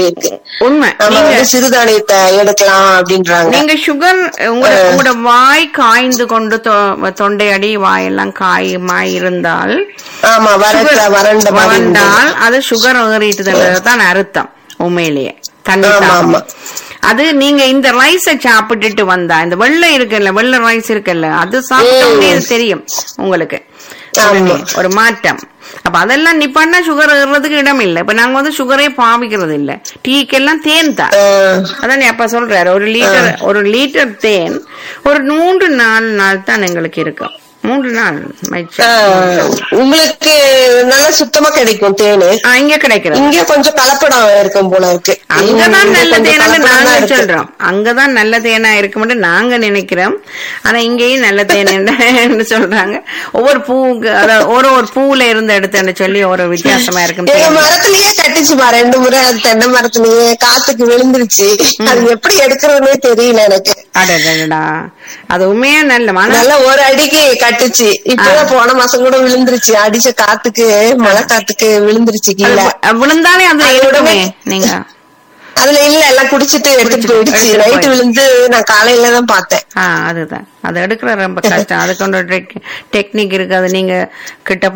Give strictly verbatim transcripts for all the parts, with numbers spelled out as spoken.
சொல்லியிருக்கு. உண்மை. நீங்க சிறுதானியத்தை எடுக்கலாம் அப்படின்றாங்க. நீங்க சுகர் உங்களோட உங்களோட வாய் காய்ந்து கொண்டு தொண்டை அடி வாயெல்லாம் காயமாய் இருந்தால், ஆமா, வறண்ட வறண்ட வறண்டால் அது சுகர் ஏறிட்டுதான் அர்த்தம். உண்மையிலேயே தண்ணி அது நீங்க இந்த ரைஸ சாப்பிட்டுட்டு வந்தா, இந்த வெள்ளை இருக்குல்ல, வெள்ளை ரைஸ் இருக்குல்ல, அது சாப்பிட்டோன்னே தெரியும் உங்களுக்கு ஒரு மாற்றம். அப்ப அதெல்லாம் நிப்பாட்டினா சுகர் ஏறுறதுக்கு இடம் இல்லை. இப்ப நாங்க வந்து சுகரே பாவிக்கிறது இல்ல, டீக்கெல்லாம் தேன் தான். அதான் அப்ப சொல்றாரு, ஒரு லிட்டர் ஒரு லிட்டர் தேன் ஒரு மூன்று நாலு நாள் தான் எங்களுக்கு இருக்கும். மூன்று நாள் உங்களுக்கு நல்லா சுத்தமா கிடைக்கும் தேனு. இங்க கிடைக்கிறது, இங்க கொஞ்சம் கலப்படம் இருக்கும் போல இருக்கு. அங்கதான் நல்ல தேனான்னு நாங்க சொல்றோம், அங்கதான் நல்ல தேனா இருக்கும்னு நாங்க நினைக்கிறோம். ஆனா இங்கேயும் நல்ல தேன் சொல்றாங்க. ஒவ்வொரு பூவுக்கு, அதாவது ஒரு ஒரு பூவுல இருந்து எடுத்துன்னு சொல்லி ஒரு வித்தியாசமா இருக்கும். மரத்திலேயே கட்டிச்சுமா ரெண்டு முறை, தென்னை மரத்திலேயே காத்துக்கு விழுந்துருச்சு. அது எப்படி எடுக்கிறதுனே தெரியல எனக்கு. அடடா, அது உண்மையா நல்ல நல்ல ஒரு அடிக்கு கட்டுச்சு. இப்பதான் போன மாசம் கூட விழுந்துருச்சு, அடிச்ச காத்துக்கு, மழை காத்துக்கு விழுந்துருச்சு கீழே. விழுந்தாலே அது நீங்க அதுல இல்ல, எல்லாம் குடிச்சிட்டு எடுத்துட்டு போயிடுச்சு. நைட்டு விழுந்து நான் காலையில தான் பார்த்தேன். அதுதான், அது எடுக்கிற ரொம்ப கஷ்டம். அதுக்கு ஒன்று டெக்னிக் இருக்கு, அது நீங்க கிட்ட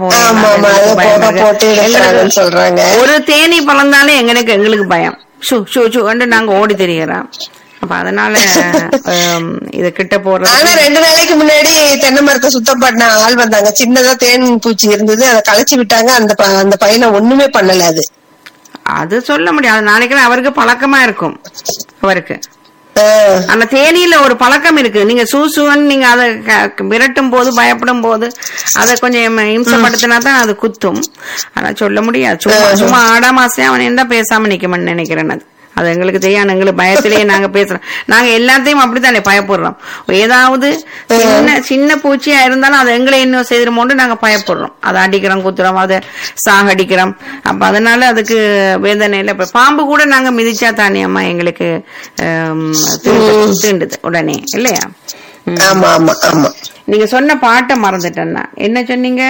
போட்டு சொல்றாங்க. ஒரு தேனி பழந்தாலே எங்களுக்கு எங்களுக்கு பயம், ஷூ ஷூ ஷூ நாங்க ஓடி தெரியுறோம். அப்ப அதனால இது கிட்ட போறது. ஆனா ரெண்டு நாளைக்கு முன்னாடி தென்னை மரத்தை சுத்தம் பண்ண ஆள் வந்தாங்க. சின்னதா தேன் பூச்சி இருந்தது, அதை களைச்சு விட்டாங்க. அந்த அந்த பையனை ஒண்ணுமே பண்ணல. அது அது சொல்ல முடியாது, நாளைக்கு அவருக்கு பழக்கமா இருக்கும். அவருக்கு அந்த தேனியில ஒரு பழக்கம் இருக்கு. நீங்க சூசுவன்னு நீங்க அதை விரட்டும் போது, பயப்படும் போது அதை கொஞ்சம் இம்சப்படுத்தினா தான் அது குத்தும். ஆனா சொல்ல முடியாது. சும்மா சும்மா ஆடாமாசையா அவன் என்ன பேசாம நிக்கணும்னு நினைக்கிறேன். அது அது எங்களுக்கு தெரியாது. எங்களுக்கு பயத்திலேயே நாங்க பேசுறோம். நாங்க எல்லாத்தையும் அப்படித்தானே பயப்படுறோம். ஏதாவது சின்ன சின்ன பூச்சியா இருந்தாலும் அது எங்களை இன்னும் செய்திருமோன்னு நாங்க பயப்படுறோம். அதை அடிக்கிறோம், குத்துறோம், அதை சாகடிக்கிறோம். அப்ப அதனால அதுக்கு வேதனையில பாம்பு கூட நாங்க மிதிச்சா தானே அம்மா எங்களுக்கு தீண்டுது உடனே, இல்லையா? நீங்க சொன்ன பாட்டை மறந்துட்டேன்னா என்ன சொன்னீங்க?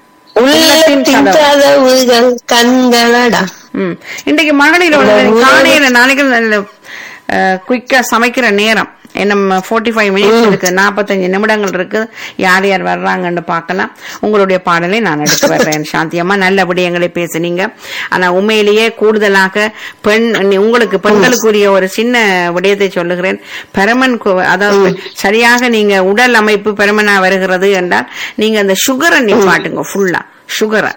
கண்களடா. ம் இன்றைக்கு மகளிர் காலையில நாளைக்கு குயிக்கா சமைக்கிற நேரம் என்ன போர்ட்டி ஃபைவ் மினிட்ஸ் இருக்கு, நாப்பத்தஞ்சு நிமிடங்கள் இருக்கு. யார் யார் வர்றாங்கன்னு பாக்கலாம். உங்களுடைய பாடலை நான் எடுத்து வர்றேன். சாந்தியம்மா நல்லபடி எங்களை பேசுனீங்க. ஆனா உண்மையிலேயே கூடுதலாக பெண் உங்களுக்கு பெண்களுக்குரிய ஒரு சின்ன விடயத்தை சொல்லுகிறேன். பெருமன், அதாவது சரியாக நீங்க உடல் அமைப்பு பெருமனா வருகிறது என்றால் நீங்க அந்த சுகரை நிப்பாட்டுங்க, ஃபுல்லா சுகரை.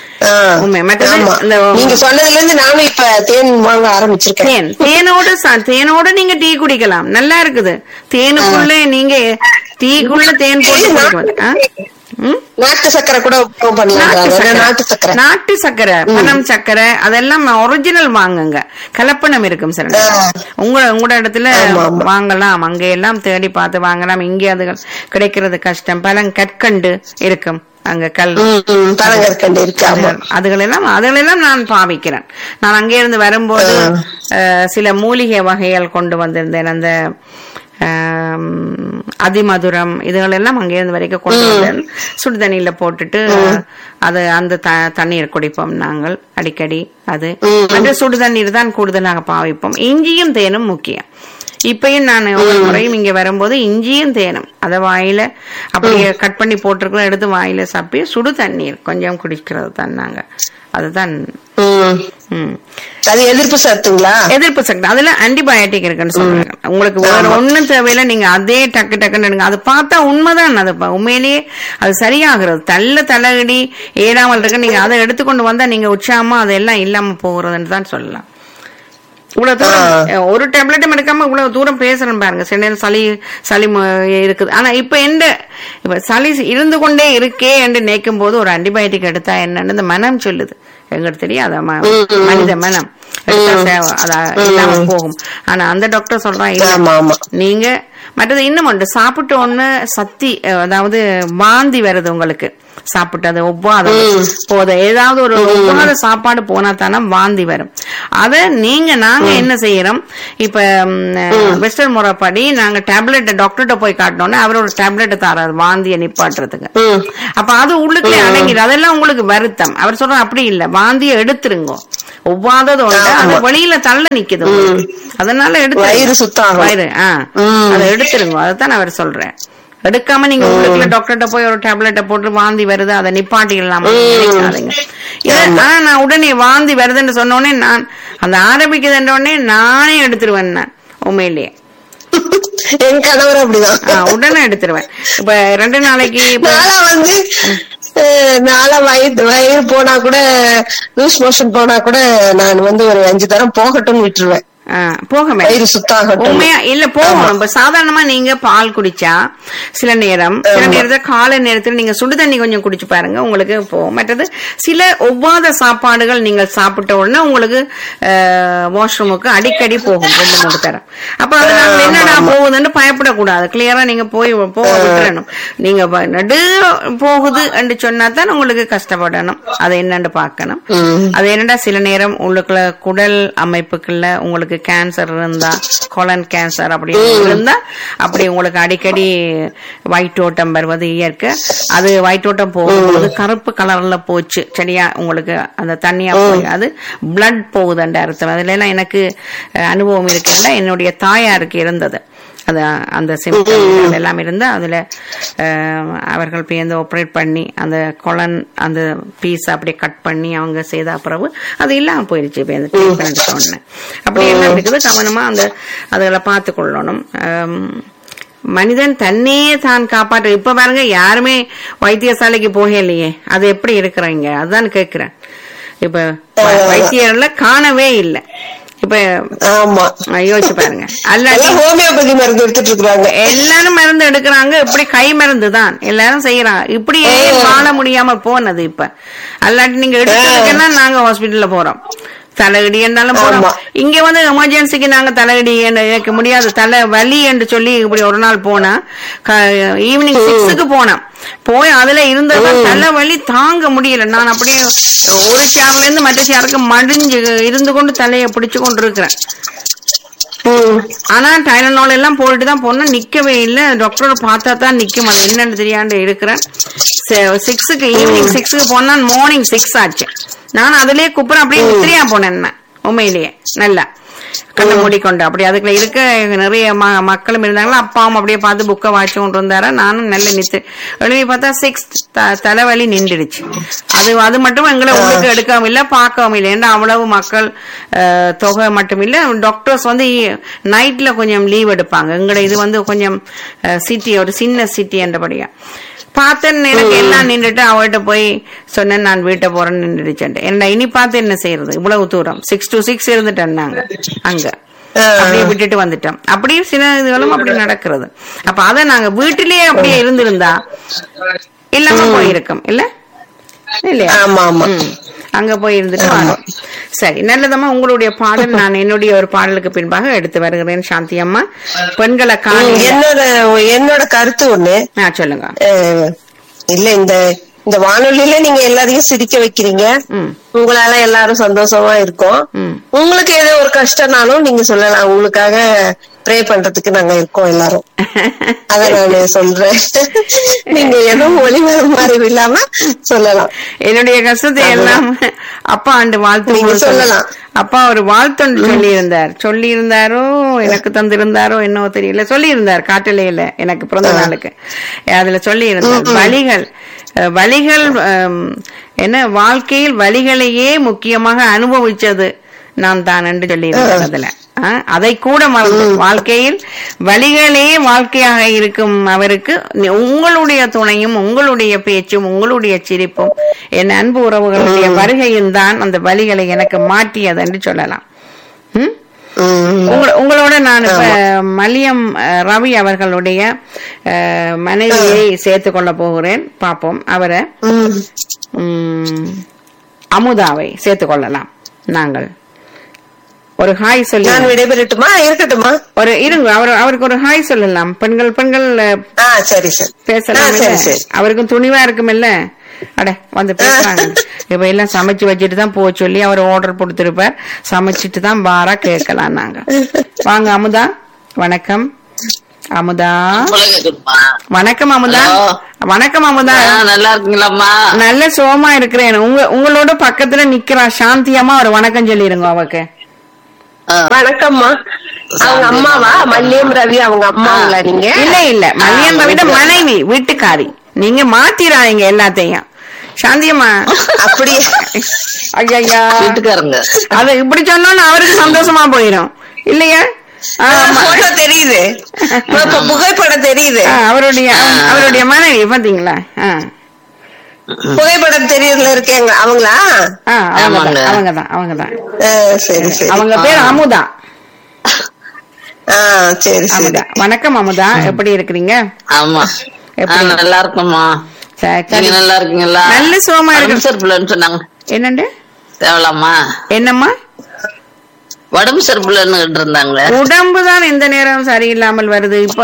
நீங்க சொன்னதுல இருந்து நானும் இப்ப தேன் வாங்க ஆரம்பிச்சிருக்கேன். தேனோட தேனோட நீங்க டீ குடிக்கலாம், நல்லா இருக்குது. தேனுக்குள்ள நீங்க டீக்குள்ள தேன் போட்டு நாட்டு சக்கரை கூட நாட்டு சக்கரை நாட்டு சக்கரை பனம் சக்கரை அதெல்லாம் ஒரிஜினல் வாங்குங்க. கலப்பணம் இருக்கும் சார். உங்க உங்களோட இடத்துல வாங்கலாம், அங்க எல்லாம் தேடி பார்த்து வாங்கலாம். இங்கே அது கிடைக்கிறது கஷ்டம். பழம் கற்கண்டு இருக்கும் அங்க, கல் பழங்கற்கண்டு இருக்கு. அதுகளெல்லாம் அதுகளெல்லாம் நான் பாவிக்கிறேன். நான் அங்கே இருந்து வரும்போது சில மூலிகை வகைகள் கொண்டு வந்திருந்தேன். அந்த அதிமதுரம் இதுகளெல்லாம் அங்கிருந்து வரைக்கும் கொண்டு வந்தேன். சுடுதண்ணியில போட்டுட்டு அது அந்த தண்ணீர் குடிப்போம் நாங்கள் அடிக்கடி. அது அந்த சுடுதண்ணீர் தான் கூடுதலாக பாவிப்போம். இஞ்சியும் தேனும் முக்கியம். இப்பயும் நான் ஒரு முறையும் இங்க வரும்போது இஞ்சியும் தேனும் அத வாயில அப்படியே கட் பண்ணி போட்டிருக்கோம், எடுத்து வாயில சாப்பி சுடு தண்ணீர் கொஞ்சம் குடிக்கிறது தான் நாங்க. அதுதான் அது எதிர்ப்பு சத்துங்களா? எதிர்ப்பு சக்தி. அதுல ஆன்டிபயோட்டிக் இருக்குன்னு சொல்றாங்க. உங்களுக்கு வேற ஒண்ணும் தேவையில்லை, நீங்க அதே டக்கு டக்குன்னு எடுங்க. அது பார்த்தா உண்மைதான், அது உண்மையிலேயே அது சரியாகிறது. தள்ள தலையடி ஏடாமல் இருக்கு. நீங்க அதை எடுத்துக்கொண்டு வந்தா நீங்க உற்சாகமா அதெல்லாம் இல்லாம போகிறதுன்னு தான் சொல்லலாம். இவ்வளவு தூரம் ஒரு டேப்லெட்டும் எடுக்காம இவ்வளவு தூரம் பேசுறேன் பாருங்க. சில நேரம் சளி சளி இருக்குது. ஆனா இப்ப எந்த இப்ப சளி இருந்து கொண்டே இருக்கே என்று நினைக்கும் போது ஒரு ஆன்டிபயோட்டிக் எடுத்தா என்னன்னு இந்த மனம் சொல்லுது. எங்களுக்கு தெரியாது, மனித மனம் இல்லாம போகும். ஆனா அந்த டாக்டர் சொல்றான் நீங்க மற்றது இன்னும் ஒன்று சாப்பிட்ட ஒண்ணு சக்தி, அதாவது வாந்தி வருது உங்களுக்கு சாப்பிட்டு அது ஒவ்வாத போத ஏதாவது ஒரு ஒவ்வாத சாப்பாடு போனா தானே வாந்தி வரும். அத நீங்க நாங்க என்ன செய்யறோம், இப்ப வெஸ்டர்ன் முறைப்படி நாங்க டேப்லெட் டாக்டர்கிட்ட போய் காட்டினோம்னா அவர் ஒரு டேப்லெட் தராது வாந்தியை நிப்பாட்டுறதுக்கு. அப்ப அது உள்ளுக்குள்ளே அடங்கிடு. அதெல்லாம் உங்களுக்கு வருத்தம். அவர் சொல்ற அப்படி இல்ல, வாந்தியை எடுத்துருங்க. ஒவ்வாதது உண்டு, அது வெளியில தள்ள நிக்குது, அதனால எடுத்து வயிறு சுத்தம் வயிறு ஆஹ் அதை எடுத்துருங்க. அதுதான் அவர் சொல்றேன். எடுக்காம நீங்க உங்களுக்கு டாக்டர்கிட்ட போய் ஒரு டேப்லெட்டை போட்டு வாந்தி வருது அதை நிப்பாட்டிடலாம் நினைக்காதீங்க. ஆனா நான் உடனே வாந்தி வருதுன்னு சொன்னோடனே நான் அந்த ஆரம்பிக்குதுன்ற உடனே நானே எடுத்துருவேன். நான் உண்மையிலேயே என் கணவர் அப்படிதான் உடனே எடுத்துருவேன். இப்ப ரெண்டு நாளைக்கு வந்து நாளா வயிறு வயிறு போனா கூட லூஸ் மோஷன் போனா கூட நான் வந்து ஒரு அஞ்சு தரம் போகட்டும்னு விட்டுருவேன். போகமே உண்மையா இல்ல போகணும். இப்ப சாதாரணமா நீங்க பால் குடிச்சா சில நேரம் சில நேரத்துல காலை நேரத்துல நீங்க சுடு தண்ணி கொஞ்சம் குடிச்சு பாருங்க, உங்களுக்கு போகும். மற்றது சில ஒவ்வாத சாப்பாடுகள் நீங்கள் சாப்பிட்ட உடனே உங்களுக்கு வாஷ்ரூமுக்கு அடிக்கடி போகும் ரெண்டு மூணு தரம். அப்ப அது நாங்க என்னடா போகுதுன்னு பயப்படக்கூடாது, கிளியரா நீங்க போய் போக விட்டுறணும். நீங்க நடு போகுது என்று சொன்னா தான் உங்களுக்கு கஷ்டப்படணும், அதை என்னன்னு பாக்கணும். அது என்னடா சில நேரம் உள்ளுக்குள்ள குடல் அமைப்புக்குள்ள உங்களுக்கு கேன்சர் இருந்தா, கொலன் கேன்சர் அப்படி இருந்தா அப்படி உங்களுக்கு அடிக்கடி வயிற்றோட்டம் வருவது இயற்கை. அது வயிற்றோட்டம் போகும்போது கருப்பு கலர்ல போச்சு சரியா, உங்களுக்கு அந்த தண்ணியா போய் அது பிளட் போகுதுன்ற அர்த்தம். அதுல எல்லாம் எனக்கு அனுபவம் இருக்குல்ல, என்னுடைய தாயாருக்கு இருந்தது அது, அந்த சிம்டம் எல்லாம் இருந்தா அதுல அவர்கள் பேருந்து ஆப்ரேட் பண்ணி அந்த கொலன் அந்த பீஸ் அப்படியே கட் பண்ணி அவங்க செய்த பிறகு அது இல்லாம போயிருச்சு. சொன்ன அப்படி எல்லாம் இருக்குது. கவனமா அந்த அதுகளை பார்த்து கொள்ளணும். மனிதன் தன்னையே தான் காப்பாற்ற. இப்ப பாருங்க யாருமே வைத்தியசாலைக்கு போக இல்லையே, அது எப்படி இருக்கிறாங்க அதுதான் கேக்குறேன். இப்ப வைத்தியர்ல காணவே இல்லை. இப்ப யோசிச்சு பாருங்க, ஹோமியோபதி மருந்து எடுத்துட்டு இருக்காங்க, எல்லாரும் மருந்து எடுக்கிறாங்க. இப்படி கை மருந்து தான் எல்லாரும் செய்யறாங்க. இப்படியே வாழ முடியாம போனது. இப்ப அல்லாட்டி நீங்க எடுக்கிறதுக்குன்னா நாங்க ஹாஸ்பிட்டல்ல போறோம், தலையடி என்றாலும் போறோம். இங்க வந்து எமர்ஜென்சிக்கு நாங்க தலையடி எனக்கு முடியாது, தலை வலி என்று சொல்லி இப்படி ஒரு நாள் போனா ஈவினிங் சிக்ஸுக்கு போனேன். போய் அதுல இருந்ததான் தலை வலி தாங்க முடியல. நான் அப்படியே ஒரு சேர்ல இருந்து மற்ற சேருக்கு மடிஞ்சு இருந்து கொண்டு தலையை பிடிச்சு கொண்டு இருக்கிறேன். ஆனா டைலனால் எல்லாம் போட்டுதான் போனா நிக்கவே இல்லை. டாக்டர் பார்த்தா தான் நிக்கும், அது என்னன்னு தெரியாண்டு இருக்கிறேன். சிக்ஸுக்கு ஈவினிங் சிக்ஸுக்கு போனா மார்னிங் சிக்ஸ் ஆச்சு. நான் அதுலயே குப்புறம் அப்படியே நித்திரியா போனேன் உண்மையிலேயே நல்லா கண்ணை மூடிக்கொண்டு. அப்படி அதுக்குள்ள இருக்க நிறைய மக்களும் இருந்தாங்களா, அப்பாவும் அப்படியே பார்த்து புக்கை வாட்சி கொண்டு வந்தாரா. நானும் நல்ல நித்து எழுதி பார்த்தா சிக்ஸ் தலைவலி நின்றுடுச்சு. அது அது மட்டும் எங்களை உள்ளுக்கு எடுக்கவும் இல்லை பார்க்கவும் இல்லை. ஏன்னா அவ்வளவு மக்கள் தொகை மட்டும் இல்லை. டாக்டர்ஸ் வந்து நைட்ல கொஞ்சம் லீவ் எடுப்பாங்க. எங்களை இது வந்து கொஞ்சம் சிட்டி ஒரு சின்ன சிட்டி என்றபடியா பார்த்தேன். எனக்கு எல்லாம் நின்றுட்டு அவர்கிட்ட போய் சொன்னேன் நான் வீட்டை போறேன்னு நின்றுடுச்சேன். என்ன இனி பார்த்து என்ன செய்யறது, இவ்வளவு தூரம் சிக்ஸ் டு சிக்ஸ் இருந்துட்டேன் நாங்க அங்க, அப்படியே விட்டுட்டு வந்துட்டோம். அப்படியே சில இதுகளும் அப்படி நடக்கிறது. அப்ப அத நாங்க வீட்டிலேயே அப்படியே இருந்திருந்தா இல்லாம போயிருக்கோம் இல்ல இல்லையா? அங்க போய் இருந்துட்டு வரோம். சரி, நல்லதம்மா. உங்களுடைய பாடல் நான் என்னுடைய ஒரு பாடலுக்கு பின்பாக எடுத்து வருகிறேன். சாந்தி அம்மா, பெண்களை காணி என்னோட என்னோட கருத்து ஒண்ணு சொல்லுங்க. இல்ல இந்த இந்த வானொலியில நீங்க எல்லாரையும் சிரிக்க வைக்கிறீங்க, உங்களால எல்லாரும் சந்தோஷமா இருக்கும். உங்களுக்கு ஏதோ ஒரு கஷ்டம்னாலும் நீங்க சொல்லலாம், உங்களுக்காக ப்ரே பண்றதுக்கு நாங்க இருக்கோம் எல்லாரும். அத நான் சொல்றேன், நீங்க எதுவும் ஒளிவர மாதிரி இல்லாம சொல்லலாம். என்னுடைய கஷ்டத்தை எல்லாம் அப்பா ஆண்டு வாழ்த்து சொல்லலாம். அப்பா ஒரு வாழ்த்தொண்டு சொல்லி இருந்தார் சொல்லி இருந்தாரோ எனக்கு தந்திருந்தாரோ என்னவோ தெரியல, சொல்லி இருந்தார் காட்டலையில எனக்கு பிறந்த நாளுக்கு. அதுல சொல்லி இருந்தார் வலிகள் வலிகள் என்ன வாழ்க்கையில் வலிகளையே முக்கியமாக அனுபவிச்சது நான் தான் என்று சொல்லி இருந்தார். அதுல அதை கூட மறந்து வாழ்க்கையில் வலிகளே வாழ்க்கையாக இருக்கும் அவருக்கு உங்களுடைய துணையும் உங்களுடைய பேச்சும் உங்களுடைய சிரிப்பும் என் அன்பு உறவுகளுடைய வருகையும் தான் அந்த வலிகளை எனக்கு மாற்றியது என்று சொல்லலாம். உங்களோட நான் இப்ப மலியம் ரவி அவர்களுடைய மனைவியை சேர்த்து கொள்ள போகிறேன். பாப்போம், அவரை அமுதாவை சேர்த்து கொள்ளலாம். நாங்கள் ஒரு ஹாய் சொல்லி விடைபெறட்டுமா இருக்கட்டுமா? ஒரு இருங்க, அவர் அவருக்கு ஒரு ஹாய் சொல்லலாம். பெண்கள் பெண்கள் பேசலாம், அவருக்கும் துணிவா இருக்கும் இல்ல. அட வந்து பேசுறாங்க. இப்ப எல்லாம் சமைச்சு வச்சுட்டு தான் போக சொல்லி அவர் ஆர்டர் கொடுத்திருப்பார். சமைச்சிட்டு தான் பாரா கேட்கலாம். நாங்க வாங்க அமுதா, வணக்கம். அமுதா கேக்குதுமா? வணக்கம் அமுதா. ஹலோ. வணக்கம் அமுதா. ஆ, நல்லா இருக்கீங்களாம்மா? நல்ல சோமா இருக்கிறேன். உங்க உங்களோட பக்கத்துல நிக்கிறா சாந்தியம்மா, ஒரு வணக்கம் சொல்லிருங்க அவக்கு. ஆ, வணக்கம்மா. அவங்க அம்மாவா? மல்லியம் ரவி அவங்க அம்மாங்களா நீங்க? இல்ல இல்ல மல்லியம் ரவிட மனைவி, வீட்டுக்காரி. நீங்க மாத்திராதீங்க எல்லாத்தையும். சாந்தியம்மா அப்படி ஐயா வீட்டுக்காரங்க. அது இப்படி சொன்னோன்னு அவருக்கு சந்தோஷமா போயிடும் இல்லையா? ஆமா. போட்டோ தெரியுது, இப்ப புகைப்படம் தெரியுது. ஆ, அவருடைய அவ- அவருடைய மனைவி பாத்தீங்களா? ஆ. புகைப்படம் தெரியுதுல இருக்கேங்க அவங்களா? ஆ, அவங்கதான் ஆமாங்க. அவங்கதான் அவங்கதான். ஆ, சரி சரி. அவங்க பேர் அமுதா. ஆ, சரி சரி. அமுதா வணக்கம் அமுதா, எப்படி இருக்கிறீங்க? ஆமா. ஆ, எப்படி? நல்லா இருக்கும்மா. சரி, சரி. நீங்க நல்லா இருக்கீங்களா? நல்ல சுகமா இருக்கு. உடம்பு சரிப்பில்லைன்னு சொன்னாங்க. என்னண்டு? தேவலாமா? என்னம்மா? உடம்பு சரிப்பில்லைன்னு இருந்தாங்க. உடம்புதான் எந்த நேரம் சரியில்லாமல் வருது இப்ப.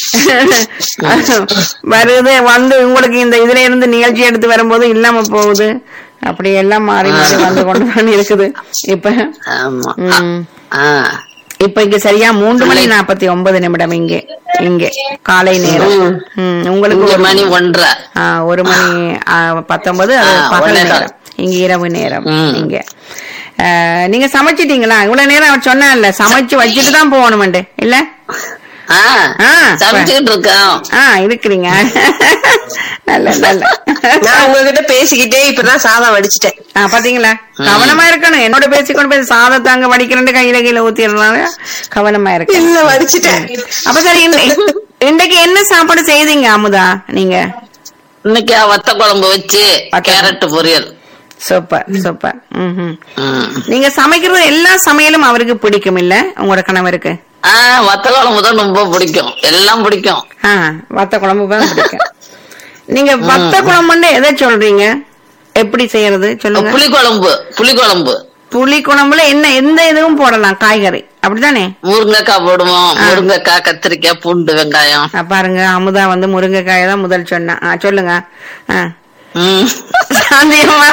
வருது வந்து உங்களுக்கு இந்த இதுல இருந்து நிகழ்ச்சி எடுத்து வரும்போது இல்லாம போகுது. அப்படி எல்லாம் மாறி மாறி வந்து கொண்டுதான் இருக்குது இப்ப. ஆமா. ம். ஆ, இப்ப இங்க சரியா மூன்று மணி நாற்பத்தி ஒன்பது நிமிடம் இங்க இங்க காலை நேரம். ம், உங்களுக்கு இங்க ஒரு மணி ஒன்றரை. ஆ, ஒரு மணி ஆ, பத்தொன்பது அது ஆ, பகல் ஒன்னே நேரம். இங்க இரவு நேரம். ம். இங்க ஆ, நீங்க சமைச்சிட்டீங்களா? இவ்வளவு நேரம் அவர் சொன்னான்ல சமைச்சு வச்சுட்டு தான் போகணுமெண்டு இல்ல? ஆ, ஆ, சமைச்சுக்கிட்டு இருக்கோம். ஆ, இருக்கிறீங்க. நல்ல நல்ல. நான் உங்ககிட்ட பேசிக்கிட்டே இப்பதான் சாதம் வடிச்சிட்டேன். ஆ, பாத்தீங்களா? கவனமா இருக்கணும். என்னோட பேசிக்கொண்டு பேசி சாதத்தாங்க வடிக்கிறேன் கையில கீழே ஊத்திடுறாங்க. கவனமா இருக்கு. இல்ல வடிச்சிட்டேன். அப்ப சரி, இன்னை- இன்னைக்கு என்ன சாப்பாடு செய்தீங்க அமுதா நீங்க? இன்னைக்கு வத்த குழம்பு வச்சு வத்த- கேரட் பொரியல். Super super. ம்ஹும். ம். நீங்க சமைக்கிறது எல்லா சமையலும் அவருக்கு பிடிக்கும் இல்ல, உங்களோட கணவருக்கு? ஆ, வத்த குழம்பு தான் ரொம்ப பிடிக்கும். எல்லாம் பிடிக்கும். ஆ, வத்த குழம்பு தான் பிடிக்கும். நீங்க வத்த குழம்புன்னு எதை சொல்றீங்க? எப்படி செய்யறது சொல்லுங்க. புளி குழம்பு. புளி குழம்பு. புளி குழம்புல என்ன எந்த இதுவும் போடலாம், காய்கறி அப்படித்தானே? முருங்கைக்காய் போடுவோம். முருங்கைக்காய், கத்திரிக்காய், பூண்டு, வெங்காயம். ஆ, பாருங்க அமுதா வந்து முருங்கைக்காயை தான் முதல் சொன்னா. ஆ, சொல்லுங்க. ஆ. ம். சாந்தியம்மா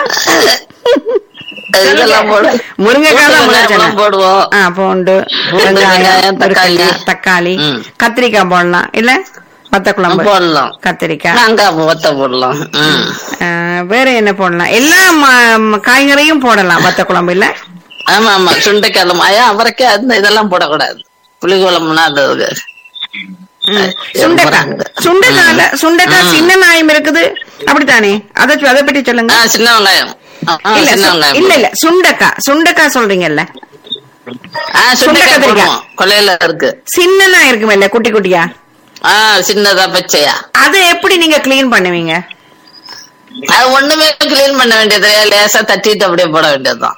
இதெல்லாம் போடுவோம். முருங்கைக்காய் தான் முதல் சொன்னா. வெங்காயம் போடுவோம். ஆ, பூண்டு, பூண்டு, வெங்காயம், வெங்காயம், தக்காளி. முருங்கைக்காய், தக்காளி, ம். கத்திரிக்காய் போடலாம் இல்ல? வத்த குழம்பு போடலாம். கத்திரிக்காய். நாங்காய் வத்த போடலாம். ம். ஆ, வேற என்ன போடலாம்? எல்லா ம- ம- காய்கறியும் போடலாம் வத்த குழம்பு இல்ல? ஆமா ஆமா. சுண்டைக்காய், மாயா, அவரைக்காய், அந்த இதெல்லாம் போடக்கூடாது. புளி குழம்புனா அது ம். சுண்டைக்காய் சுண்டைக்காய்ல சுண்டைக்காய் சின்ன நாயம் இருக்குது அப்படித்தானே? அதை சொ- அதை பற்றி சொல்லுங்க. ஆ, சின்ன வெங்காயம். ஆ, ஆ, இல்ல சின்ன சு- வெங்காயம். இல்ல இல்ல சுண்டைக்காய் சுண்டைக்காய் சொல்றீங்கல்ல? ஆ, சுண்டைக்காய் கத்திரிக்காய். போடுவோம். கொல்லையில இருக்கு. சின்ன நாய் இருக்குமில்ல, குட்டி குட்டியா? ஆ, சின்னதா பச்சையா. அதை எப்படி நீங்க கிளீன் பண்ணுவீங்க? அது ஒண்ணுமே கிளீன் பண்ண வேண்டியது, லேசா தட்டிட்டு அப்படியே போட வேண்டியதுதான்.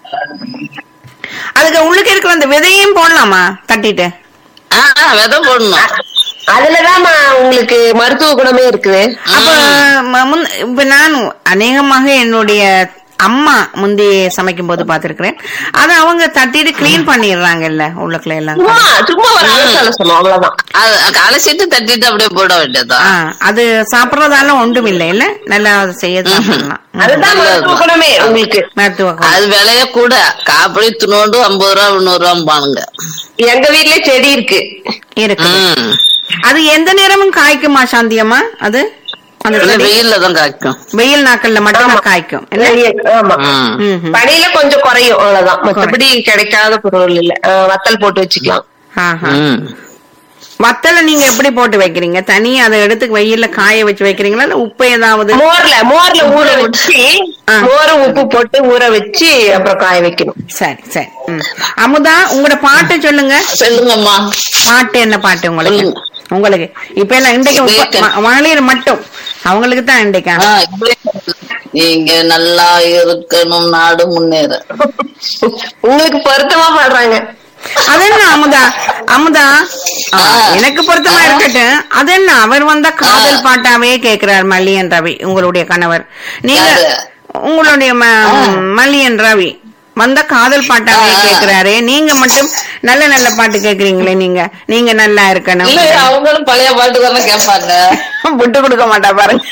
அதுக்கு உள்ளுக்கு இருக்கிற அந்த விதையும் போடலாமா தட்டிட்டு? ஆ, ஆ, விதை போடணும். அதுலதான் உங்களுக்கு மருத்துவ குணமே இருக்குது. அப்ப ம- முன்- இப்ப நான் அநேகமாக என்னுடைய அம்மா முந்தி சமைக்கும் போது பாத்துருக்கிறேன். அது அவங்க தட்டிட்டு கிளீன் பண்ணிடுறாங்கல்ல உள்ளுக்குள்ள எல்லாம். சும்மா சும்மா ஒரு அலசலசனம் அவ்வளவுதான். அது அலசிட்டு தட்டிட்டு அப்படியே போட வேண்டியதுதான். ஆ, அது சாப்பிடறதால ஒன்றும் இல்லை இல்ல, நல்லா அதை செய்ய சாப்பிடலாம். ம். அதுதான் மருத்துவ குணமே உங்களுக்கு. மருத்துவ குணம். அது விலைய கூட காப்படி துணோண்டு ஐம்பது ரூபா முந்நூறு ரூபா பானுங்க. எங்க வீட்லயே செடி இருக்கு. இருக்கு. ம். அது எந்த நேரமும் காய்க்குமா சாந்தியம்மா? அது அந்த இல்ல, செடி வெயில்ல தான் காய்க்கும். வெயில் நாட்கள்ல மட்டும் காய்க்கும் இல்ல? ஆமா. ம். ம்ஹும். பனியில கொஞ்சம் குறையும் அவ்வளவுதான். மற்றபடி கிடைக்காத பொருள் இல்ல. ஆ, வத்தல் போட்டு வச்சுக்கலாம். ஆஹா. ம். வத்தலை நீங்க எப்படி போட்டு வைக்கிறீங்க? தனியா அதை எடுத்து வெயில்ல காய வச்சு வைக்கிறீங்களா இல்ல உப்பு ஏதாவது? மோர்ல மோர்ல ஊற வச்சு ஆ. மோர உப்பு போட்டு ஊற வச்சு அப்புறம் காய வைக்கணும். சரி சரி. ம். அமுதா உங்களோட பாட்டு சொல்லுங்க. சொல்லுங்கம்மா. பாட்டு என்ன பாட்டு உங்களுக்கு? சொல்லுங்க. உங்களுக்கு இப்ப எல்லாம் இன்றைக்கு உப்ப- ம- மகளிர் மட்டும் அவங்களுக்கு தான் இன்றைக்கா? ஆ, நீங்க நல்லா இருக்கணும், நாடு முன்னேற. உங்களுக்கு பொருத்தமா பாடுறாங்க. அது என்ன அமுதா? அமுதா ஆ, ஆ. எனக்கு பொருத்தமா இருக்கட்டும். அது என்ன அவர் வந்தா காதல் பாட்டாவே கேக்குறார் மல்லியன் ரவி, உங்களுடைய கணவர். நீங்க யாரு? உங்களுடைய ம- மல்லியன் ரவி வந்தா காதல் பாட்டாவே ஆ. கேக்குறாரு. நீங்க மட்டும் நல்ல நல்ல பாட்டு கேக்குறீங்களே. நீங்க நீங்க நல்லா இருக்கணும். இல்ல, அவங்களும் பழைய பாட்டு தானே கேட்பாங்க. விட்டு கொடுக்க மாட்டா பாருங்க.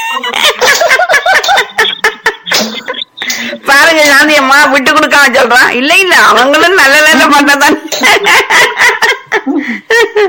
பாருங்க சாந்தியம்மா விட்டு கொடுக்காம சொல்றான். இல்ல இல்ல அவங்களும் நல்ல நல்ல பாட்டா தான்.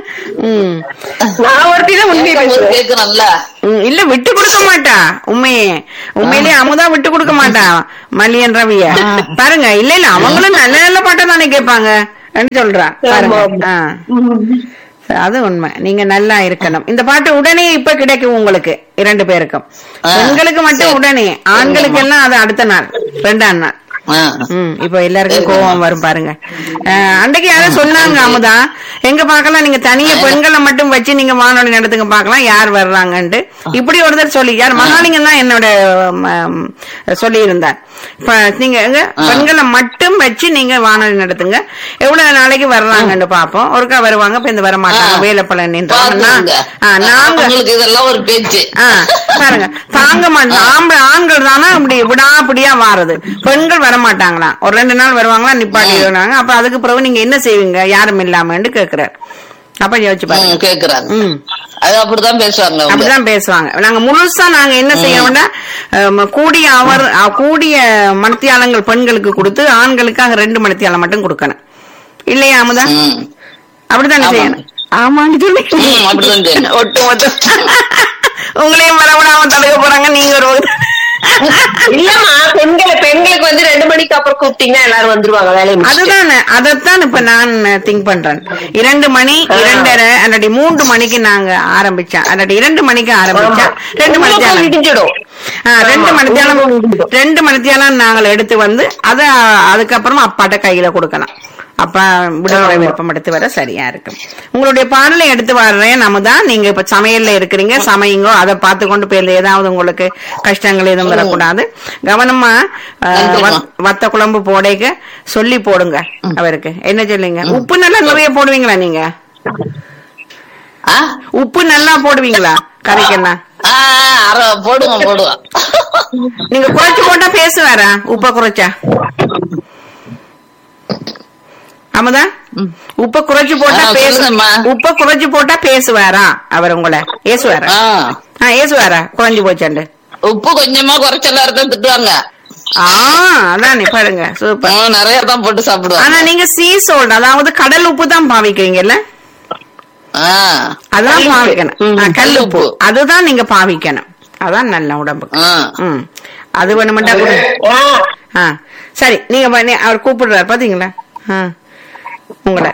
ம். நான் ஒருத்தி தான் உண்மையை பேசுவேன். கேக்குறேன்ல. ம், இல்ல விட்டு கொடுக்க மாட்டா. உண்மையே உண்மையிலேயே அமுதா விட்டு கொடுக்க மாட்டா மல்லியன் ரவிய. பாருங்க, இல்ல இல்ல அவங்களும் நல்ல நல்ல பாட்டை தானே கேட்பாங்க சொல்றா பாருங்க. ஆ, அது உண்மை. நீங்க நல்லா இருக்கணும். இந்த பாட்டு உடனே இப்ப கிடைக்கும் உங்களுக்கு இரண்டு பேருக்கும். பெண்களுக்கு மட்டும் உடனே, ஆண்களுக்கு எல்லாம் அது அடுத்த நாள், ரெண்டாம் நாள். ம், இப்ப எல்லாருக்கும் கோவம் வரும் பாருங்க. அன்றைக்கு யாரும் சொன்னாங்க அமுதா, எங்க பாக்கலாம் நீங்க தனியா பெண்களை மட்டும் வச்சு நீங்க வானொலி நடத்துங்க பாக்கலாம் யார் வர்றாங்கன்ட்டு. இப்படி ஒருத்தர் சொல்லி, யார் மகாலிங்கம் தான் என்னோட சொல்லி இருந்தார். இப்ப நீங்க பெண்களை மட்டும் வச்சு நீங்க வானொலி நடத்துங்க, எவ்வளவு நாளைக்கு வர்றாங்கன்னு பாப்போம். ஒருக்கா வருவாங்க, இப்ப இந்த வர மாட்டாங்க. வேலைப்பழம் நாங்க இதெல்லாம் ஒரு பேச்சு பாருங்க, தாங்க மாட்டோம். ஆண்கள் தானே அப்படி விடாப்பிடியா வாரது, பெண்கள் வரமாட்டாங்களா. ஒரு ரெண்டு நாள் வருவாங்களா, நிப்பாட்டிடுவாங்க. அப்ப அதுக்கு பிறகு நீங்க என்ன செய்வீங்க யாரும் இல்லாமன்னு கேக்குறாரு. அப்ப யோசிச்சு பாருங்க. கேக்குறாங்க. அது அப்படிதான் பேசுவாங்க, அப்படிதான் பேசுவாங்க. நாங்க முழுசா நாங்க என்ன செய்யணும்னா, கூடிய அவர் கூடிய மணித்தியாலங்கள் பெண்களுக்கு கொடுத்து ஆண்களுக்காக ரெண்டு மணித்தியாலம் மட்டும் கொடுக்கணும். இல்லையா அமுதா? அப்படித்தானே செய்யணும். ஆமான்னு சொல்லி ஒட்டுமொத்த உங்களையும் வரவிடாம தடுக்க போறாங்க. நீங்க ஒரு இல்லம்மா, பெண்களை பெண்களுக்கு வந்து ரெண்டு மணிக்கு அப்புறம் கூப்பிட்டீங்கன்னா எல்லாரும் வந்துருவாங்க வேலையை. அதுதானே, அதைத்தான் இப்ப நான் திங்க் பண்றேன். இரண்டு மணி இரண்டரை அல்லது மூன்று மணிக்கு நாங்க ஆரம்பிச்சோம், அல்லது இரண்டு மணிக்கு ஆரம்பிச்சா ரெண்டு மணித்தியாலம் இடிஞ்சிடும். ரெண்டு மணித்தியாலம் ரெண்டு மணித்தியாலம் நாங்கள் எடுத்து வந்து அத அதுக்கப்புறமா அப்பாட்ட கையில கொடுக்கலாம். அப்ப விடுமுறை விருப்பம் எடுத்து வர சரியா இருக்கும். உங்களுடைய பாடலை எடுத்து வர்றேன். நம்ம தான் நீங்க இப்ப சமையல்ல இருக்கிறீங்க, சமையுங்கோ. அதை பார்த்து கொண்டு போயிருந்த ஏதாவது உங்களுக்கு கஷ்டங்கள் எதுவும் வரக்கூடாது. கவனமா வத்த குழம்பு போடைக்க சொல்லி போடுங்க அவருக்கு. என்ன சொல்லுங்க, உப்பு நல்லா நிறைய போடுவீங்களா நீங்க? உப்பு நல்லா போடுவீங்களா கறிக்கெல்லாம்? போடுவோம் போடுவோம். நீங்க குறைச்சு போட்டா பேசுவாரா? உப்ப குறைச்சா ஆமாதா? உப்ப குறைச்சு போட்டா பேச உப்ப குறைச்சு போட்டா பேசுவாரா அவர்? உங்களை ஏசுவாரா? ஏசுவாரா குறைஞ்சு போச்சாண்டு? உப்பு கொஞ்சமா குறைச்செல்லாம் திட்டுவாங்க. ஆஹ் அதானே பாருங்க, சூப்பர். நிறைய தான் போட்டு சாப்பிடுவாங்க. ஆனா நீங்க சீ சால்ட், அதாவது கடல் உப்பு தான் பாவிக்கிறீங்கல்ல? அதான் பாவிக்கணும். கல் உப்பு அதுதான் நீங்க பாவிக்கணும். அதான் நல்ல உடம்புக்கு. ம், அது வேணுமெண்டா கூட. சரி, நீங்க அவர் கூப்பிடுறாரு பாத்தீங்களா உங்களை?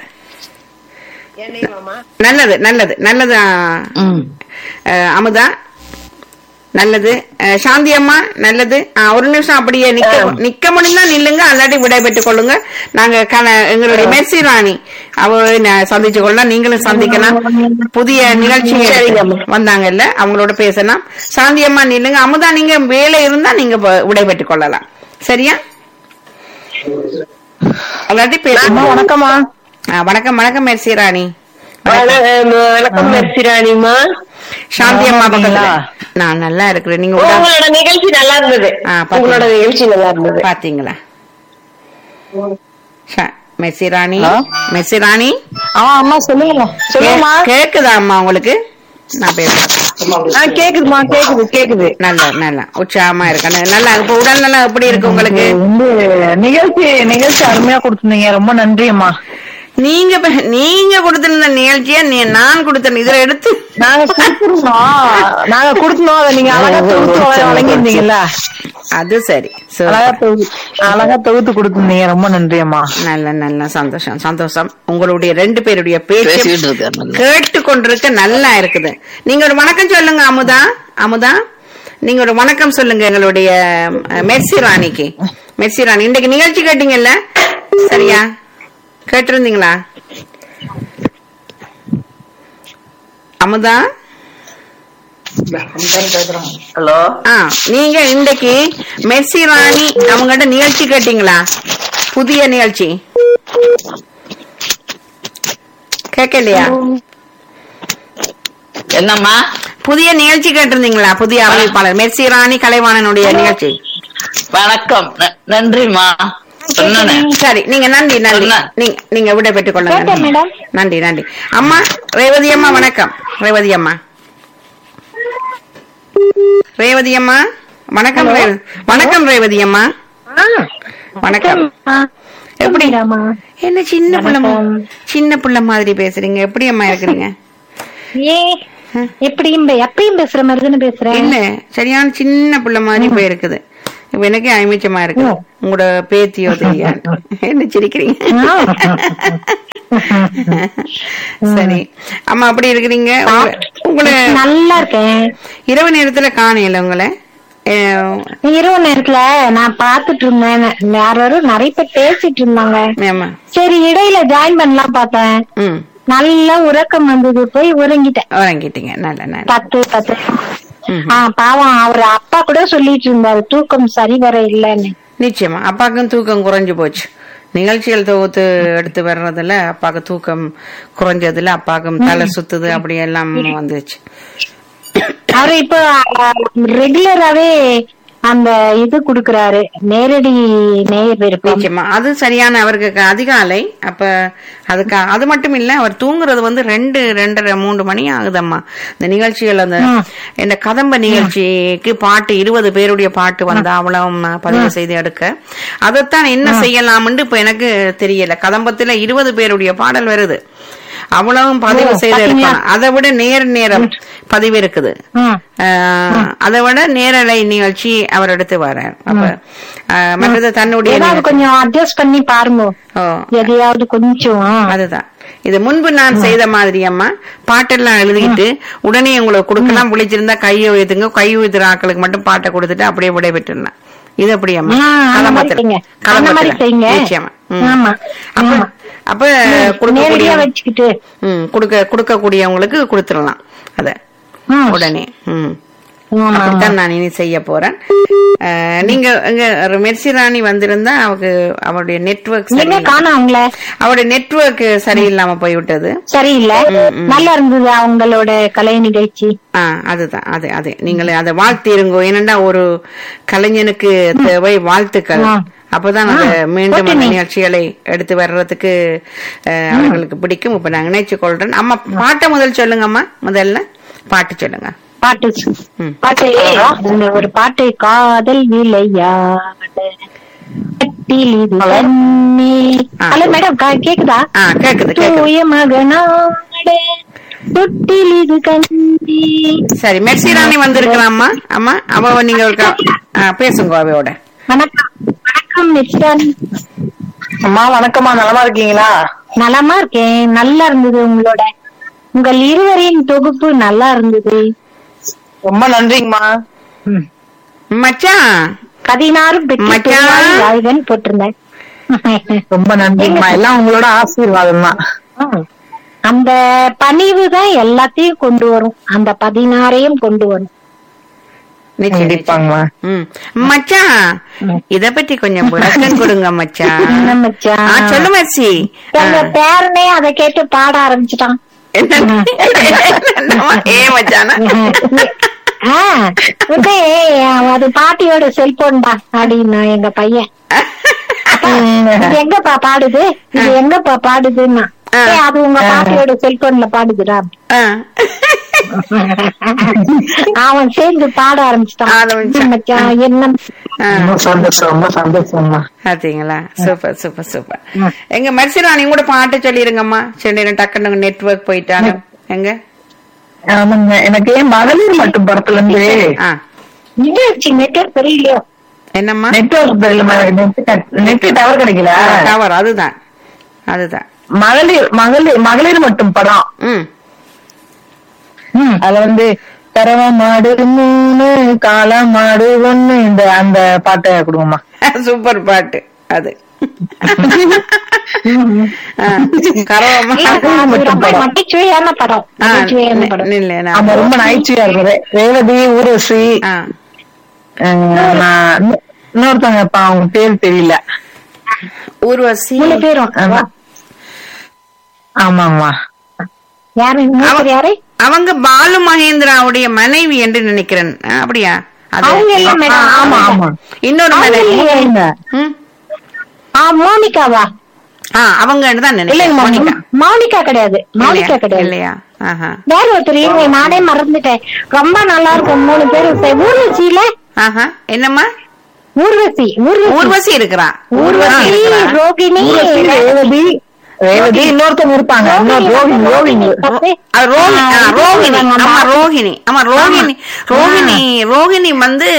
நல்லது நல்லது நல்லது அமுதா, நல்லது. சாந்தி அம்மா நல்லது. ஒரு நிமிஷம் அப்படியே நிக்க நிக்க முடிந்தா நில்லுங்க, அல்லாட்டி விடை பெற்றுக் கொள்ளுங்க. நாங்க எங்களுடைய மெர்சி ராணி அவ சந்திச்சு கொள்ளலாம், நீங்களும் சந்திக்கலாம். புதிய நிகழ்ச்சி வந்தாங்கல்ல, அவங்களோட பேசலாம். சாந்தி அம்மா நில்லுங்க. அமுதா நீங்க வேலை இருந்தா நீங்க விடை பெற்றுக் கொள்ளலாம். சரியா? அல்லாட்டி பேசுமா. வணக்கம்மா. வணக்கம் வணக்கம் மெர்சி ராணி. வணக்கம் மெர்சி ராணிமா. சாந்தி அம்மா பக்கத்துல நான் நல்லா இருக்கிறேன். நீங்க உங்களோட நிகழ்ச்சி நல்லா இருந்தது. உங்களோட நிகழ்ச்சி நல்லா இருந்தது பாத்தீங்களா மெர்சி ராணி? மெர்சி ராணி அம்மா சொல்லுங்க. சொல்லுமா, கேக்குதா அம்மா உங்களுக்கு? நான் பேசுறேன். கேக்குதுமா, கேக்குது கேக்குது. நல்லா நல்லா உற்சாகமா இருக்கணும். நல்லா இப்ப உடல் நல்லா எப்படி இருக்கு உங்களுக்கு? நிகழ்ச்சி நிகழ்ச்சி அருமையா கொடுத்துருந்தீங்க, ரொம்ப நன்றி அம்மா. நீங்க நீங்க கொடுத்திருந்த நிகழ்ச்சியா நான் கொடுத்தேன். இதுல எடுத்து நாங்க கொடுத்துருந்தோம் நாங்க கொடுத்தோம் அதை நீங்க அழகா தொகுத்து வழங்கிருந்தீங்கல்ல. அது சரி, அழகா தொகுத்து கொடுத்துருந்தீங்க, ரொம்ப நன்றி அம்மா. நல்ல நல்ல சந்தோஷம் சந்தோஷம். உங்களுடைய ரெண்டு பேருடைய பேச்சு கேட்டு கொண்டிருக்க நல்லா இருக்குது. நீங்க ஒரு வணக்கம் சொல்லுங்க அமுதா. அமுதா நீங்க ஒரு வணக்கம் சொல்லுங்க எங்களுடைய மெர்சி ராணிக்கு. மெர்சி ராணி இன்னைக்கு நிகழ்ச்சி கேட்டீங்கல்ல? சரியா கேட்டிருந்தீங்களா அமுதா? ஹலோ. நீங்க இன்றைக்கு மெர்சி ராணி அவங்ககிட்ட நிகழ்ச்சி கேட்டீங்களா? புதிய நிகழ்ச்சி கேட்கலையா? என்னம்மா புதிய நிகழ்ச்சி கேட்டிருந்தீங்களா? புதிய அறிவிப்பாளர் மெர்சி ராணி கலைவாணனுடைய நிகழ்ச்சி. வணக்கம், நன்றிமா. சரி, நீங்க நன்றி நன்றி. நீங்க விடை பெற்றுக் கொள்ளுங்க. நன்றி நன்றி அம்மா. ரேவதி அம்மா வணக்கம். ரேவதி அம்மா ரேவதி அம்மா வணக்கம். வணக்கம் ரேவதி அம்மா வணக்கம். எப்படி என்ன சின்ன பிள்ளை சின்ன பிள்ளை மாதிரி பேசுறீங்க? எப்படி அம்மா இருக்கிறீங்க? ஏ எப்படி எப்பயும் பேசுற மாதிரி தானே பேசுறேன். இல்ல சரியான சின்ன பிள்ளை மாதிரி போயிருக்குது. இப்ப எனக்கே ஐமிச்சமா இருக்கு உங்களோட பேத்தியோ தெரியாது. என்ன சிரிக்கிறீங்க? சரி அம்மா அப்படி இருக்கிறீங்க. உங்களை நல்லா இருக்கேன். இரவு நேரத்துல காணையில உங்களை இரவு நேரத்துல நான் பாத்துட்டு இருந்தேன். யாரும் நிறைய பேர் பேசிட்டு இருந்தாங்க. சரி இடையில ஜாயின் பண்ணலாம் பார்த்தேன். நல்ல உறக்கம் வந்தது, போய் உறங்கிட்டேன். உறங்கிட்டீங்க. நல்ல நல்ல பத்து பத்து ஆஹ் பாவம் அவர் அப்பா கூட சொல்லிட்டு இருந்தாரு தூக்கம் சரி வர இல்லன்னு. நிச்சயமா அப்பாக்கும் தூக்கம் குறைஞ்சு போச்சு. நிகழ்ச்சிகள் தொகுத்து எடுத்து வர்றதுல அப்பாக்கு தூக்கம் குறைஞ்சதுல அப்பாக்கும் தலை சுத்துது அப்படி எல்லாம் வந்துச்சு. அவரு இப்ப ரெகுலராவே அந்த இது குடுக்கறாரு, நேரடி நேர் விருப்பம். அது சரியான அவருக்கு அதிகாலை. அப்ப அதுக்கு அது மட்டும் இல்ல, அவர் தூங்குறது வந்து ரெண்டு ரெண்டரை மூன்று மணி ஆகுதம்மா. இந்த நிகழ்ச்சிகள் அந்த இந்த கதம்ப நிகழ்ச்சிக்கு பாட்டு இருபது பேருடைய பாட்டு வந்தா அவ்வளவு பதிவு செய்து எடுக்க அதைத்தான் என்ன செய்யலாம்னு இப்ப எனக்கு தெரியல. கதம்பத்துல இருபது பேருடைய பாடல் வருது, அவ்வளவும் பதிவு செய்து எடுக்கலாம். அதை விட நேர நேரம் பதிவு இருக்குது. அதை விட நேரலை நிகழ்ச்சி அவர் எடுத்து வர்றார். அப்ப மற்றது தன்னுடைய கொஞ்சம் அட்ஜஸ்ட் பண்ணி பாருங்க. எதையாவது கொஞ்சம் அதுதான் இது முன்பு நான் செய்த மாதிரி அம்மா பாட்டெல்லாம் எழுதிட்டு உடனே உங்களுக்கு கொடுக்கலாம். விழிச்சிருந்தா கையை உயர்த்துங்க, கை உயர்த்துற ஆக்களுக்கு மட்டும் பாட்டை கொடுத்துட்டு அப்படியே விடை பெற்றுலாம். இது அப்படி அம்மா கலம்பத்துல கலம்பத்துல நிச்சயமா. அப்ப அப்ப கொடுக்கக்கூடிய வச்சுக்கிட்டு கொடுக்க கொடுக்கக்கூடியவங்களுக்கு கொடுத்துடலாம் அத உடனே. ம் அப்படித்தான் நான் இனி செய்ய போறேன். நீங்க மெர்சி ராணி வந்திருந்தா அவக்கு அவருடைய நெட்வொர்க் அவருடைய நெட்வொர்க் சரியில்லாம போய்விட்டது. சரியில்லை, நல்லா இருந்தது அவங்களோட கலை நிகழ்ச்சி. ஆஹ் அதுதான் அது அது நீங்களே அதை வாழ்த்திருங்கோ. ஏனென்றா ஒரு கலைஞனுக்கு தேவை வாழ்த்துக்கள். அப்பதான் அந்த மீண்டும் நிகழ்ச்சிகளை எடுத்து வர்றதுக்கு அவர்களுக்கு பிடிக்கும். இப்ப நான் நினைச்சு கொள்றேன். அம்மா பாட்டை முதல் சொல்லுங்க அம்மா. முதல்ல பாட்டு சொல்லுங்க. பாட்டு பாட்டு ஒரு பாட்டு காதல் விளையாட ஹலோ மேடம் கேக்குதா? கேக்குது. தூய மகனாட தொட்டில் இது கண்ணி. சரி மெர்சி ராணி வந்திருக்கலாமா அம்மா? அவ நீங்க பேசுங்க அவையோட. வணக்கம் வணக்கம் மெர்சி ராணி அம்மா. வணக்கம்மா, நலமா இருக்கீங்களா? நலமா இருக்கேன். நல்லா இருந்தது உங்களோட உங்கள் இருவரின் தொகுப்பு நல்லா இருந்தது. ரொம்ப நன்றிங்கம்மா. மச்சான் பதினாறு மச்சான் போட்டிருந்தேன். ரொம்ப நன்றிங்கம்மா. எல்லாம் உங்களோட ஆசீர்வாதம் தான். அந்த பணிவு தான் எல்லாத்தையும் கொண்டு வரும், அந்த பதினாறையும் கொண்டு வரும். கண்டிப்பாங்கம்மா. மச்சான் இத பத்தி கொஞ்சம் விளக்கம் கொடுங்க மச்சான். மச்சான் சொல்லு மச்சி. எங்க பேரனே அதை கேட்டு பாட ஆரம்பிச்சுட்டான். ஏ மச்சானா அது பாட்டியோட செல்போன் தான் அப்படின்னா எங்க பையன். இது எங்கப்பா பாடுது, இது எங்கப்பா பாடுதுன்னா அது உங்க பாட்டியோட செல்போன்ல பாடுதுடா. அவன் சேர்ந்து பாட ஆரம்பிச்சிட்டான். என்ன பாத்தீங்களா? Super super super. எங்க மெர்சி ராணி கூட பாட்டு சொல்லிருங்கம்மா. சரி டக்குனு நெட்வொர்க் போயிட்டாங்க. எங்க ஆமாங்க, எனக்கு மகளிர் மட்டும் படத்துல இருந்து நெட்வொர்க் தெரியலையோ என்னம்மா? நெட்வொர்க் நெட் டவர் கிடைக்கல. டவர் அதுதான் அதுதான் மகளிர் மகளிர் மகளிர் மட்டும் படம். ம் அதுல வந்து கரவ மாடு மூணு கால மாடு ஒண்ணு இந்த அந்த பாட்டை கொடுங்கம்மா. சூப்பர் பாட்டு அது. ரொம்ப நகைச்சுவையா இருக்குது. ரேவதி, ஊர்வசி, இன்னொருத்தவங்க அவங்க பேர் தெரியல. ஊர்வசி பேரும். ஆமாமா. யாரு? அவங்க பாலு மகேந்திராவுடைய மனைவி என்று நினைக்கிறேன். அப்படியா? இன்னொரு மனைவி மோனிகாவா? அவங்க தான் நினைக்கிறேன். மோனிகா கிடையாது, மோனிகா கிடையாது இல்லையா? வேற ஒருத்தர், நானே மறந்துட்டேன். ரொம்ப நல்லா இருக்கும். மூணு பேரு. ஊர்வசியில என்னம்மா? ஊர்வசி ஊர்வசி இருக்கிறா. ஊர்வசி, ரோகிணி, ரேவதி, ரேவதி இன்னொருத்தவங்க இருப்பாங்க ரோஹிணி ரோஹிணி அது ரோஹிணி ஆ, ரோஹிணி ஆமா ரோஹிணி ஆமா ரோஹிணி ரோஹிணி ரோஹிணி வந்து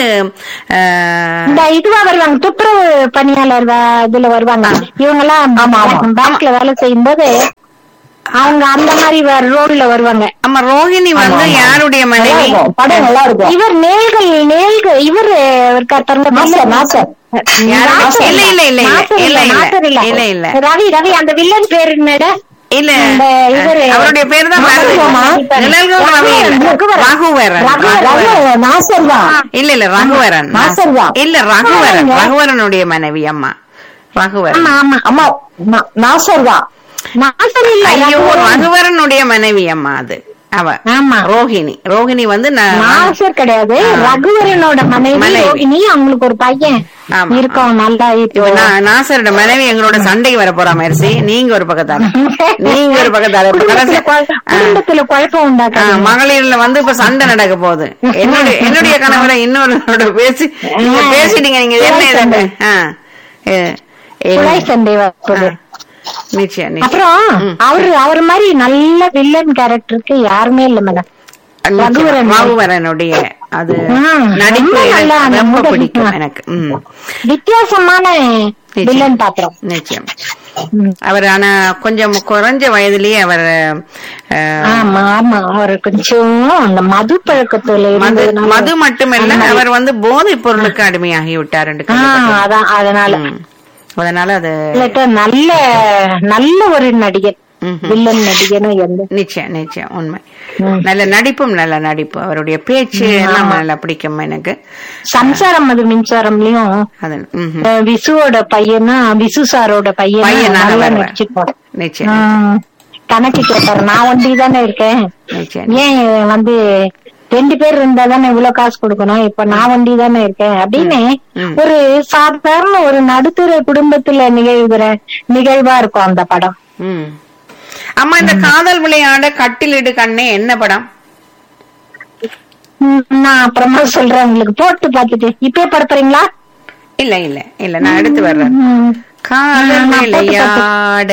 அஹ், இந்த இதுவா வருவாங்க துப்புரவு பணியாளர் வ- இதுல வருவாங்க இவங்க எல்லாம் பேங்க்ல வேலை செய்யும் போது அவங்க அந்த மாதிரி ரோட்ல வருவாங்க. ஆமா ரோஹிணி வந்து யாருடைய மனைவி? படம் நல்லா இருக்கும். இவர் நேல்கள் நேல்கள் இவர் இருக்கார் பாருங்க நாசர் நாசர் இல்ல இல்ல இல்ல இல்ல இல்ல இல்ல இல்ல இல்ல ரவி ரவி அந்த வில்லன் பேரு என்னட? இல்ல இந்த இவரு அவருடைய பேர் தான் நிழல்கள் ரவி இல்ல ரகுவரன் நாசர் தான். இல்ல இல்ல ரகுவரன் நாசர் தான். இல்ல ரகுவரன் ரகுவரனுடைய மனைவி அம்மா ரகுவரன். ஆமா ஆமா அம்மா நா- நாசர் தான். நாசர் இல்ல ஐயோ ரகுவரனுடைய மனைவி அம்மா அது அவ. ஆமா ரோஹிணி ரோஹிணி வந்து நான் நாசர் கிடையாது ரகுவரனோட மனைவி மனைவி. ரோஹிணி. அவங்களுக்கு ஒரு பையன் ஆமா. இருக்கும் நல்லா இப்ப இப்போ நான் நாசரோட மனைவி எங்களோட சண்டைக்கு வர போறா மெர்சி. நீங்க ஒரு பக்கத்தால நீங்க ஒரு பக்கத்தால இப்ப கடைசி குடும்பத்துல குழ- குடும்பத்துல குழப்பம் ஆ, உண்டாக்க மகளிர்ல வந்து இப்ப சண்டை நடக்க போகுது. என்னுடைய என்னுடைய கணவரை இன்னொரு பேசி நீங்க பேசிட்டீங்க. நீங்க என்ன இதுன்னு? ஆ, ஏ, ஏ, குழாய் சண்டை வரப்போகுது. நிச்சயம் நிச்சயம். அப்புறம் அவரு அவர் மாதிரி நல்ல வில்லன் கேரக்டருக்கு யாருமே இல்ல மேடம். ரகுவரன். ரகுவரனுடைய அது ம், நடிப்பு ரொம்ப நல்லா எனக்கு அந்த ரொம்ப முதல் பிடிக்கும் ஆ. எனக்கு. ம், வித்தியாசமான வில்லன் பாத்திரம். நிச்சயம். அவர் ஆனா கொஞ்சம் குறைஞ்ச வயதிலேயே அவர் அஹ், ஆமா ஆமா அவர் கொஞ்சம் அந்த மது பழக்கத்துல மது இருந்ததுனால- மது மட்டுமல்ல அவர் வந்து போதைப் பொருளுக்கு அடிமையாகி விட்டார் என்று ஆ, கேள்விப்பட்டேன். அதான் அதனால ம். அதனால அது இல்லாட்டா நல்ல நல்ல ஒரு நடிகர் ம்ஹும். வில்லன் நடிகனும் எந்த நிச்சயம் நிச்சயம் உண்மை. ம். நல்ல நடிப்பும் நல்ல நடிப்பு. அவருடைய பேச்சு எல்லாம் நல்லா பிடிக்கும் எனக்கு. சம்சாரம் அது மின்சாரம்லயும் அது ம்ஹும். அஹ், விசுவோட பையனா விசு சாரோட பையனா பையனாக நல்லா வருவார். நடிச்சிருப்பாரு. நிச்சயம் ஆஹ், கணக்கு கேட்டாரு நான் ஒண்டி தானே இருக்கேன் நிச்சயம் ஏன் வந்து ரெண்டு பேர் இருந்தா தானே இவ்வளவு காசு கொடுக்கணும் இப்ப நான் வண்டி தானே இருக்கேன் அப்படின்னு ம். ஒரு சாதாரண ஒரு நடுத்தர குடும்பத்துல நிகழ்கிற நிகழ்வா இருக்கும் அந்த படம். ம். அம்மா இந்த காதல் விளையாட கட்டிலிடு கண்ணே என்ன படம்? ம், நான் அப்புறமா சொல்றேன் உங்களுக்கு போட்டு பாத்துட்டு இப்பயே படுத்துறீங்களா? இல்ல இல்ல இல்ல நான் எடுத்து வர்றேன். ம். காதல் நான் போட்டு விளையாட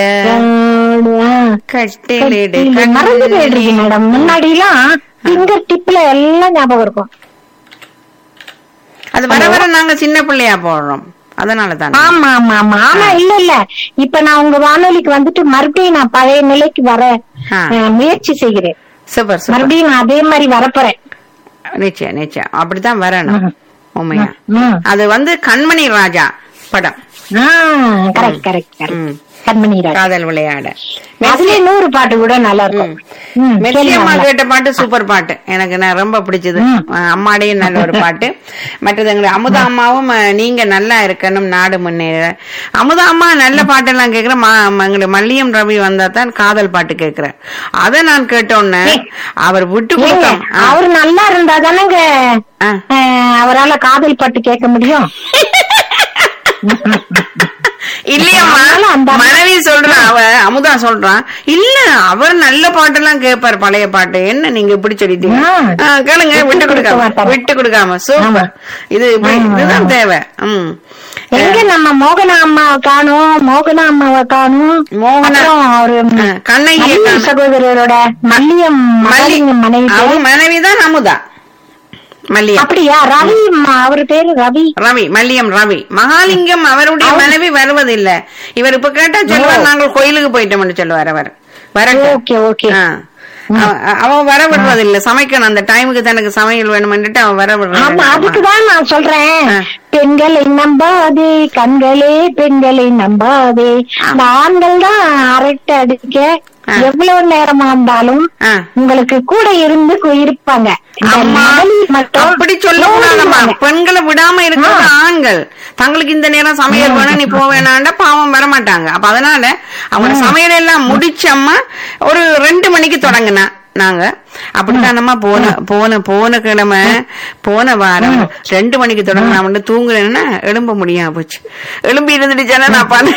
கட்டிலிடு மறந்து கண்ணே. போயிடுது மேடம். முன்னாடி எல்லாம் பிங்கர் டிப்ல எல்லாம் ஞாபகம் இருக்கும். அது வர வர நாங்க சின்ன பிள்ளையா போடுறோம். அதனால தான் ஆமா ஆமா ஆமா ஆனா இல்ல இல்ல இப்ப நான் உங்க வானொலிக்கு வந்துட்டு மறுபடியும் நான் பழைய நிலைக்கு வர ஆ. அஹ், முயற்சி செய்கிறேன். Super super. மறுபடியும் நான் அதே மாதிரி வரப்போறேன். நிச்சயம் நிச்சயம் அப்படித்தான் வரணும். ம். உண்மையா ம். அது வந்து கண்மணி ராஜா படம். கரெக்ட் கரெக்ட் கரெக்ட் ம். கண்மணி ராஜா. காதல் விளையாட அதுலயே நூறு பாட்டு கூட நல்லா இருக்கும். ம், மெர்சி கேளுங்க அம்மா நல்லா. கேட்ட பாட்டு சூப்பர் பாட்டு. எனக்கு நான் ரொம்ப பிடிச்சது. ம். அஹ் அம்மாடையும் நல்ல ஒரு பாட்டு. மற்றது எங்க அமுதா அம்மாவும் அஹ், நீங்க நல்லா இருக்கணும் நாடு முன்னேற. அமுதா அம்மா நல்ல பாட்டெல்லாம் கேக்குறேன். எங்களுக்கு மல்லியம் ரவி வந்தா தான் காதல் பாட்டு கேக்குறேன். அத நான் கேட்டோன்னே அவர் விட்டு ஏங்க, கொடுத்தோம். அவர் நல்லா இருந்தா தானங்க ஆ. அஹ், அவரால காதல் பாட்டு கேட்க முடியும். இல்லையம்மா அதனால அந்த அம்மா- மனைவி சொல்றான். அவ அமுதா சொல்றான் இல்ல அவர் நல்ல பாட்டெல்லாம் கேட்பாரு பழைய பாட்டு. என்ன நீங்க இப்படி சொல்லிட்டீங்க? ஆ. ஆ, கேளுங்க விட்டு விட்டு கொடுக்க கொடுக்காம மாட்டாரு. விட்டு கொடுக்காம சூப்பர். இது இப்படி- ஆமா, இதுதான் ஆமா. தேவை. ம் எங்க நம்ம மோகனா அம்மாவை காணும் மோகனா அம்மாவை காணும் மோகனா- அப்புறம் அவரு ஆ, கண்ணகியை மல்லிகை காணோம். சகோதரரோட மல்லியம் மல்லி மகாலிங்கம் மனைவி பேரு. அவங்க மனைவிதான் அமுதா மல்லியம் அப்படியா? ரவி அம்மா, அவரு பேரு ரவி. ரவி மல்லியம் ரவி. மகாலிங்கம் அவருடைய மனைவி வருவதில்லை. இவர் இப்ப கேட்டா சொல்லுவார் நாங்கள் கோயிலுக்கு போயிட்டோம்னு சொல்லுவார். அவர் வரட்டும். ஓகே ஓகே ஆ. அவ- அவன் வர விடுறதில்லை. சமைக்கணும் அந்த டைமுக்கு தனக்கு சமையல் வேணும்னுட்டு அவன் வர ஆமா விடுறான். அதுக்குதான் நான் சொல்றேன். ஆ. பெண்களை நம்பாதே கண்களே பெண்களை நம்பாதே. இந்த ஆண்கள் தான் அரட்டை அடிக்க எவ்வளவு நேரமா இருந்தாலும் ஆ. உங்களுக்கு கூட இருந்து கு- இருப்பாங்க. இந்த அம்மா, மகளிர் மட்டும் அப்படி சொல்லக்கூடாதம்மா. ஓடிடுவாங்க. பெண்களை விடாம இருக்கிறது ஆண்கள். தங்களுக்கு இந்த நேரம் சமையல் வேணும் நீ போவேனாண்டா பாவம் வர மாட்டாங்க. அப்ப அதனால அவங்க சமையல் எல்லாம் முடிச்சம்மா ஒரு ரெண்டு மணிக்கு தொடங்கினா நாங்க அப்படித்தானம்மா போன போன போன கிழமை போன வாரம் ரெண்டு மணிக்கு தொடங்கினா மட்டும் தூங்குறேன்னா எழும்ப முடியாம போச்சு. எழும்பி இருந்துடுச்சானா நான் பண்ண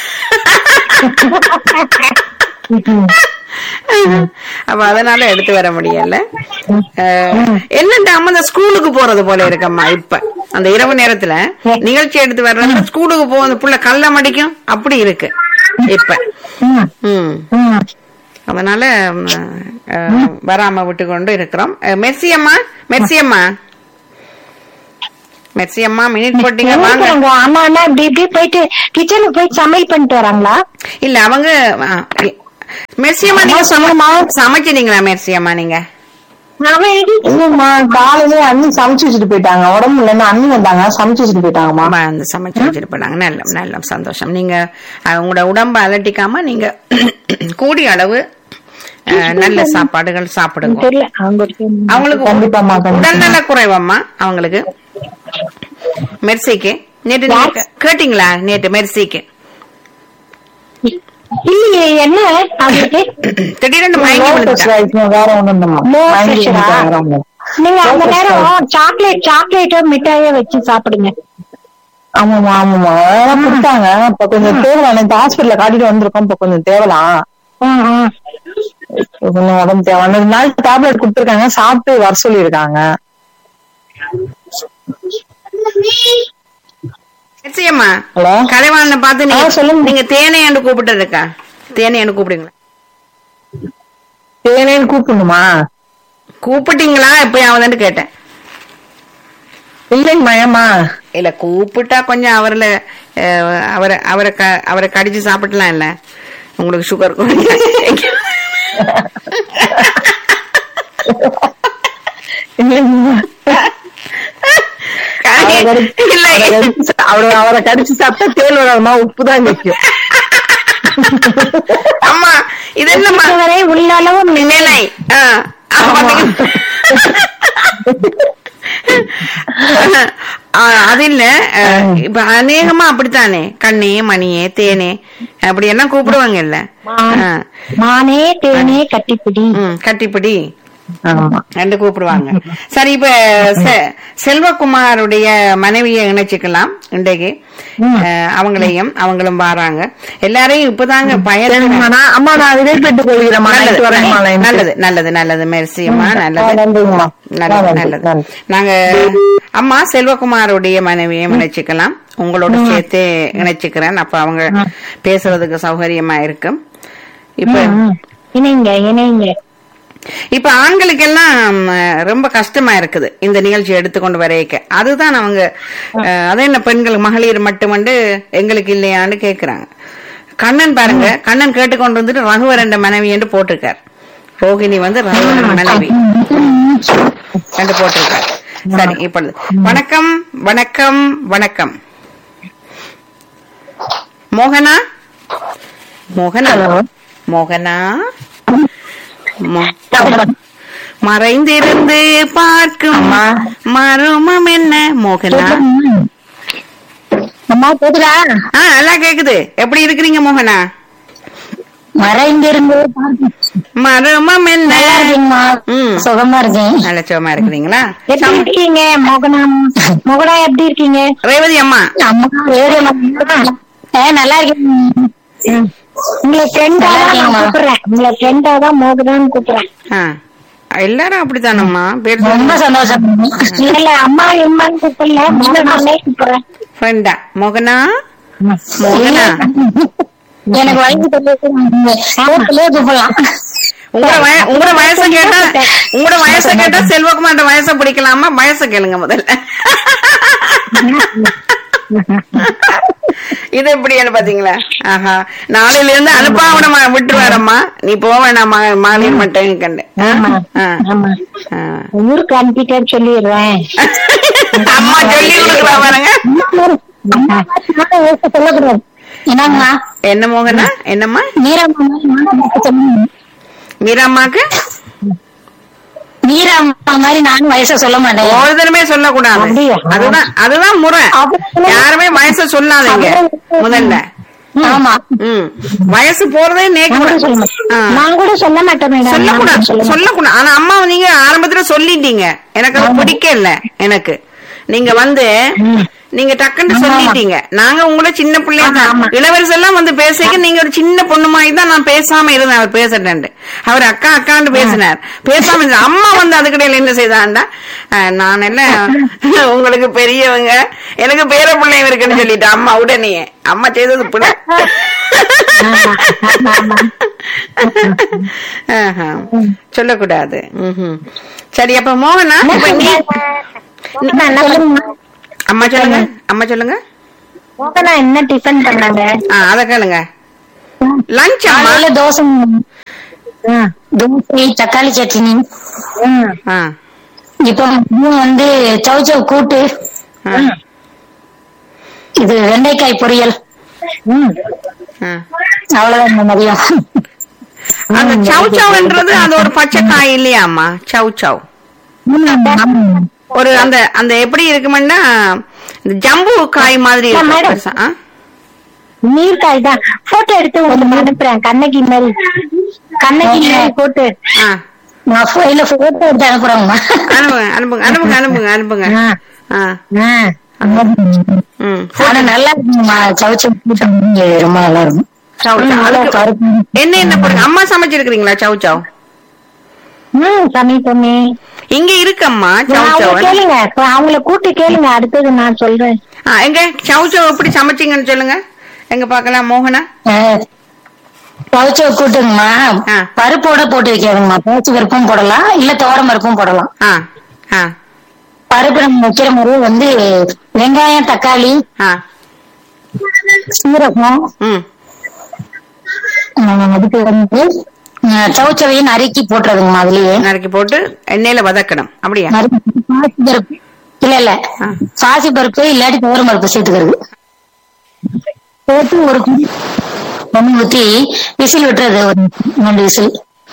அப்ப அதனால எடுத்து வர முடியல. என்னண்டா அம்மா அந்த ஸ்கூலுக்கு போறது போல இருக்கம்மா. இப்ப அந்த இரவு நேரத்துல நிகழ்ச்சி எடுத்து வர்றது ஸ்கூலுக்கு போக புள்ள கள்ள மடிக்கும் அப்படி இருக்கு. இப்ப ம் அதனால வராம விட்டு கொண்டு இருக்கிறோம். மெர்சி அம்மா மெர்சி அம்மா மெர்சி அம்மா மினிட் போட்டீங்க வாங்க. அம்மா இப்படி இப்படி போயிட்டு கிச்சனுக்கு போய் சமையல் பண்ணிட்டு வராங்களா? இல்ல அவங்க மெர்சி அம்மா நீங்க சமைச்சிட்டீங்களா? மெர்சி அம்மா நீங்க காலையிலே அண்ணி சமைச்சு வச்சுட்டு போயிட்டாங்க. உடம்பு இல்லைன்னு அண்ணி வந்தாங்க சமைச்சு வச்சுட்டு போயிட்டாங்கம்மா. அந்த சமைச்சு வச்சுட்டு போயிட்டாங்க. நல்ல நல்ல சந்தோஷம். நீங்க உங்களோட உடம்ப அலட்டிக்காம நீங்க கூடிய அளவு நல்ல சாப்பாடுகள் சாப்பிடுங்க. அவங்களுக்கு உடல்நல குறைவம்மா அவங்களுக்கு. மெர்சிக்கு நேற்று கேட்டீங்களா? நேற்று மெர்சிக்கு என்ன திடீரென்று மயங்கி நீங்க அந்த நேரம் சாக்லேட் சாக்லேட்டோ மிட்டாயோ வச்சு சாப்பிடுங்க. ஆமாமா ஆமாமா கொடுத்தாங்க. இப்ப கொஞ்சம் தேவலாம். இந்த ஹாஸ்பிட்டல்ல காட்டிட்டு வந்திருக்கோம். இப்ப கொஞ்சம் தேவலாம். கொஞ்சம் உடம்பு தேவை. ரெண்டு நாள் டேப்லெட் கொடுத்துருக்காங்க. சாப்பிட்டு வர சொல்லி இருக்காங்க. நிச்சயமா கலைவாணனை பார்த்து நீங்க சொல்லுங்க. நீங்க தேனையாண்டு கூப்பிட்டு இருக்கா? தேனையாண்டு கூப்பிடுங்களா? தேனைன்னு கூப்பிடணுமா? கூப்பிட்டீங்களா எப்பயாவதுன்னு கேட்டேன். இல்லைங்க மயமா இல்ல கூப்பிட்டா கொஞ்சம் அவர்ல அவரை அவரை அவரை கடிச்சு சாப்பிடலாம். இல்ல உங்களுக்கு சுகர் அவரை கடிச்சு சாப்பிட்டா தேல் வராதுமா, உப்புதான் நிற்கும். ஆமா இது என்னமா உள்ள அளவு நிலை. அது இல்ல இப்ப அநேகமா அப்படித்தானே கண்ணே மணியே தேனே அப்படி எல்லாம் கூப்பிடுவாங்க. இல்ல மானே தேனே கட்டிப்பிடி கட்டிப்பிடி ரெண்டு கூப்பிடுவாங்க. சரி இப்ப செல்வகுமாருடைய மனைவியை இணைச்சுக்கலாம் இன்றைக்கு. அவங்களையும் அவங்களும் வராங்க. எல்லாரையும் இப்பதாங்க பயன். நல்லது நல்லது நல்லது மெர்சியம்மா நல்லது நல்லது நல்லது. நாங்க அம்மா செல்வகுமாருடைய மனைவியும் இணைச்சுக்கலாம். உங்களோட சேர்த்து இணைச்சுக்கிறேன். அப்ப அவங்க பேசுறதுக்கு சௌகரியமா இருக்கும். இப்ப இணைங்க இணைங்க. இப்ப ஆண்களுக்கெல்லாம் ரொம்ப கஷ்டமா இருக்குது இந்த நிகழ்ச்சி எடுத்துக்கொண்டு வரைக்க. அதுதான் அவங்க அதே என்ன பெண்கள் மகளிர் மட்டுமண்டு எங்களுக்கு இல்லையான்னு கேக்குறாங்க. கண்ணன் பாருங்க, கண்ணன் கேட்டுக்கொண்டு வந்துட்டு ரகுவரண்ட மனைவி என்று போட்டிருக்கார். ரோகிணி வந்து ரகுவரன் மனைவி என்று போட்டிருக்கார். சரி இப்பொழுது வணக்கம் வணக்கம் வணக்கம். மோகனா மோகனா மோகனா மறைந்திருந்து பார்க்கும் மருமம் என்ன மோகனா? அம்மா கேக்குதா? ஆஹ் நல்லா கேக்குது. எப்படி இருக்கிறீங்க மோகனா? மறைந்திருந்து மருமம் என்ன? சுகமா இருக்கேன். நல்ல சுகமா இருக்கிறீங்களா? எப்படி இருக்கீங்க மோகனா? மோகனா எப்படி இருக்கீங்க? ரேவதி அம்மா நல்லா இருக்கேன். உங்களை ஃப்ரெண்டா கூப்பிடுறேன். உங்களை ஃப்ரெண்டா தான் மோகனான்னு கூப்பிடுறேன். எல்லாரும் அப்படித்தானம்மா பேர். ரொம்ப சந்தோஷம். இல்ல அம்மா எம்மான்னு கூப்பிடல, மோகனாலே கூப்பிடுறேன். ஃப்ரெண்டா மோகனா மோகனா எனக்கு வயசு கூப்பிடலாம். உங்களோட உங்களோட வயசை கேட்டா உங்களோட வயசை கேட்டா செல்வகுமார் வயசை பிடிக்கலாமா? வயசை கேளுங்க முதல்ல. இது எப்படின்னு பாத்தீங்களா? ஆஹா நாளையில இருந்து அனுப்பாவன விட்டு வரம்மா. நீ போவ நான் மகளிர் மட்டும் கண்டு ஊருக்கு அனுப்பிட்டேன்னு சொல்லிடுறேன். அம்மா சொல்லி கொடுக்கலாம் பாருங்க. சொல்லக்கூடாது. என்னம்மா? என்ன மோகனா? என்னம்மா? மீராம்மாக்கு மீராம்மா மாதிரி நானும் வயசை சொல்ல மாட்டேன். ஒரு தினமே சொல்லக்கூடாது. அதுதான் அதுதான் முறை. யாருமே வயசை சொல்லாதீங்க முதல்ல. ஆமா ம் வயசு போறதே நேக்கு நான் கூட சொல்ல மாட்டேன். சொல்லக்கூடாது சொல்லக்கூடாது. ஆனா அம்மா நீங்க ஆரம்பத்துல சொல்லிட்டீங்க. எனக்கு அது பிடிக்கல. எனக்கு நீங்க வந்து நீங்க டக்குன்னு சொல்லிட்டீங்க. நாங்க உங்கள சின்ன பிள்ளையா தான் இளவரசி எல்லாம் வந்து பேசுறீங்க. நீங்க ஒரு சின்ன பொண்ணு மாதிரி தான் நான் பேசாம இருந்தேன். அவர் பேசுறேன் அவர் அக்கா அக்கான்னு பேசினார். பேசாம இருந்த அம்மா வந்து அதுக்கிடையில என்ன செய்தாண்டா, நான் எல்லாம் உங்களுக்கு பெரியவங்க எனக்கு பேர பிள்ளைங்க இருக்குன்னு சொல்லிட்டேன் அம்மா. உடனே அம்மா செய்தது பிள்ளை. சொல்லக்கூடாது. சரி அப்ப மோகனா இப்ப நீ அம்மா சொல்லுங்க. அம்மா சொல்லுங்க மோகனா என்ன டிஃபன் பண்ணாங்க? அத கேளுங்க. லஞ்ச் அம்மா தோசை தோசை தக்காளி சட்னி. இப்போ வந்து சவ் சவ் கூட்டு, இது வெண்டைக்காய் பொரியல். அவ்வளவுதான் மதியம். அந்த சவ் சவ்ன்றது அது ஒரு பச்சை காய் இல்லையாம்மா? சவ் சவ் ஒரு அந்த அந்த எப்படி இருக்குமென்னா ஜம்பு காய் மாதிரி நீர்காய் தான். போட்டோ எடுத்து உங்களுக்கு அனுப்புறேன். கண்ணகி மாதிரி கண்ணகி மாதிரி போட்டு போட்டோ எடுத்து அனுப்புறேன். அனுப்புங்க அனுப்புங்க அனுப்புங்க அனுப்புங்க அனுப்புங்க. நல்லா இருக்குமா சவுச்ச ரொம்ப நல்லா இருக்கும். என்ன என்ன போடுங்க அம்மா சமைச்சிருக்கீங்களா சவ் சவ்? சமைப்போமே இங்க இருக்கம்மா. கேளுங்க அவங்கள கூட்டி கேளுங்க. அடுத்தது நான் சொல்றேன். எங்க சவ் சவ் எப்படி சமைச்சீங்கன்னு சொல்லுங்க எங்க பாக்கலாம். மோகனா சவ் கூட்டுங்கம்மா பருப்போட போட்டு வைக்காதுங்கம்மா. பேச்சு பருப்பும் போடலாம் இல்ல துவரம் பருப்பும் போடலாம். பருப்பு நம்ம வைக்கிற முறை வந்து வெங்காயம் தக்காளி சீரகம் அதுக்கு வந்து சவுச்சவையை நறுக்கி போட்டுறதுங்கம்மா. அதுலயே நறுக்கி போட்டு எண்ணெயில வதக்கணும். அப்படியா? பாசி பருப்பு இல்ல இல்ல பாசி பருப்பு இல்லாட்டி துவரம் பருப்பு சேர்த்துக்கிறது போட்டு ஒரு தண்ணி ஊத்தி விசில் விட்டுறது. ஒரு ரெண்டு விசில்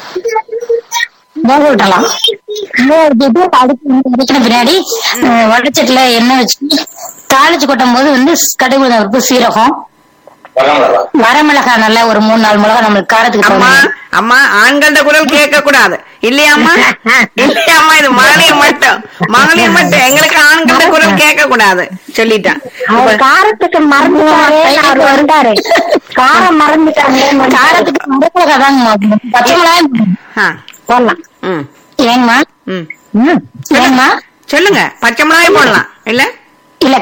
வேக விட்டலாம். அடுத்து பின்னாடி வடச்சட்டில எண்ணெய் வச்சு தாளிச்சு கொட்டும் போது வந்து கடுகு பருப்பு சீரகம் வரமிளகா நல்லா ஒரு மூணு நாலு மிளகா நம்மளுக்கு காரத்துக்கு. அம்மா அம்மா ஆண்களோட குரல் கேட்க கூடாது இல்லையாம்மா? இல்லையாம்மா இது மகளிர் மட்டும் மகளிர் மட்டும். எங்களுக்கு ஆண்களோட குரல் கேட்க கூடாது சொல்லிட்டேன். காரத்துக்கு மறந்துட்டாரு வந்தாரு. காரம் மறந்துட்டாங்க. காரத்துக்கு மறக்கல தாங்க பச்சை மிளகாய் போடலாம். ஏங்கம்மா ஏங்கம்மா சொல்லுங்க. பச்சை மிளகாய் போடலாம் இல்ல இல்ல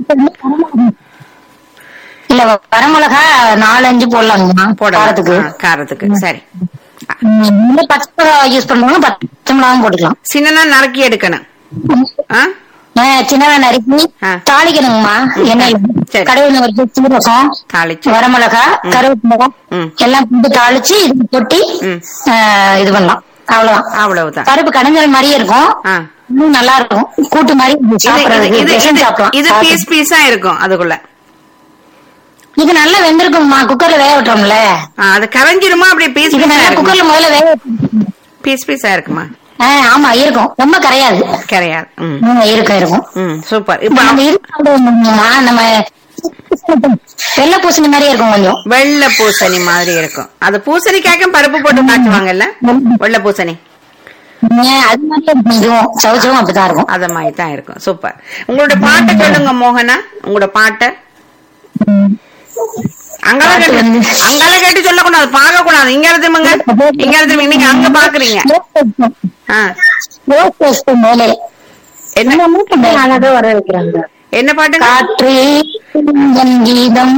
இல்ல வரமிளகா நாலஞ்சு போடலாங்கம்மா காரத்துக்கு. காரத்துக்கு சரி. பச்சை மிளகா யூஸ் பண்றோம். பச்சை மிளகாவும் போட்டுக்கலாம். சின்னதா நறுக்கி எடுக்கணும். சின்னதா நறுக்கி தாளிக்கணுங்கம்மா. எண்ணெயில கடுகு வரைக்கும் சீரகம் தாளிச்சு வரமிளகா கருவேப்பிலை எல்லாம் போட்டு தாளிச்சு இது கொட்டி இது பண்ணலாம். அவ்வளவுதான். அவ்வளவுதான். பருப்பு கடைஞ்சல் மாதிரியே இருக்கும். இன்னும் நல்லா இருக்கும். கூட்டு மாதிரி சாப்பிடலாம். இது பீஸ் பீஸா இருக்கும். அதுக்குள்ள இது நல்லா வெந்திருக்கும்மா. குக்கர்ல வேக விட்டோம்ல அது கரைஞ்சிருமா? அப்படியே பீஸ் குக்கர்ல முதல்ல வேக பீஸ் பீஸா இருக்குமா? ஆமா இருக்கும். ரொம்ப கரையாது. கரையாது. இருக்கும் இருக்கும். சூப்பர். இப்ப நம்ம வெள்ளை பூசணி மாதிரி இருக்கும். கொஞ்சம் வெள்ளை பூசணி மாதிரி இருக்கும். அது பூசணிக்காக பருப்பு போட்டு காய்ச்சுவாங்கல்ல வெள்ளை பூசணி. அது மாதிரி இதுவும் சவுச்சவும் அப்படிதான் இருக்கும். அத மாதிரி தான் இருக்கும். சூப்பர். உங்களோட பாட்டை சொல்லுங்க மோகனா. உங்களோட பாட்டை அங்கால கேட்டு அங்கால கேட்டு சொல்லக்கூடாது. பார்க்க கூடாது. இங்க திரும்புங்க இங்க திரும்ப. நீங்க அங்க பாக்குறீங்க. என்ன வர வைக்கிறாங்க. என்ன பாட்டு? காற்றே கீதம்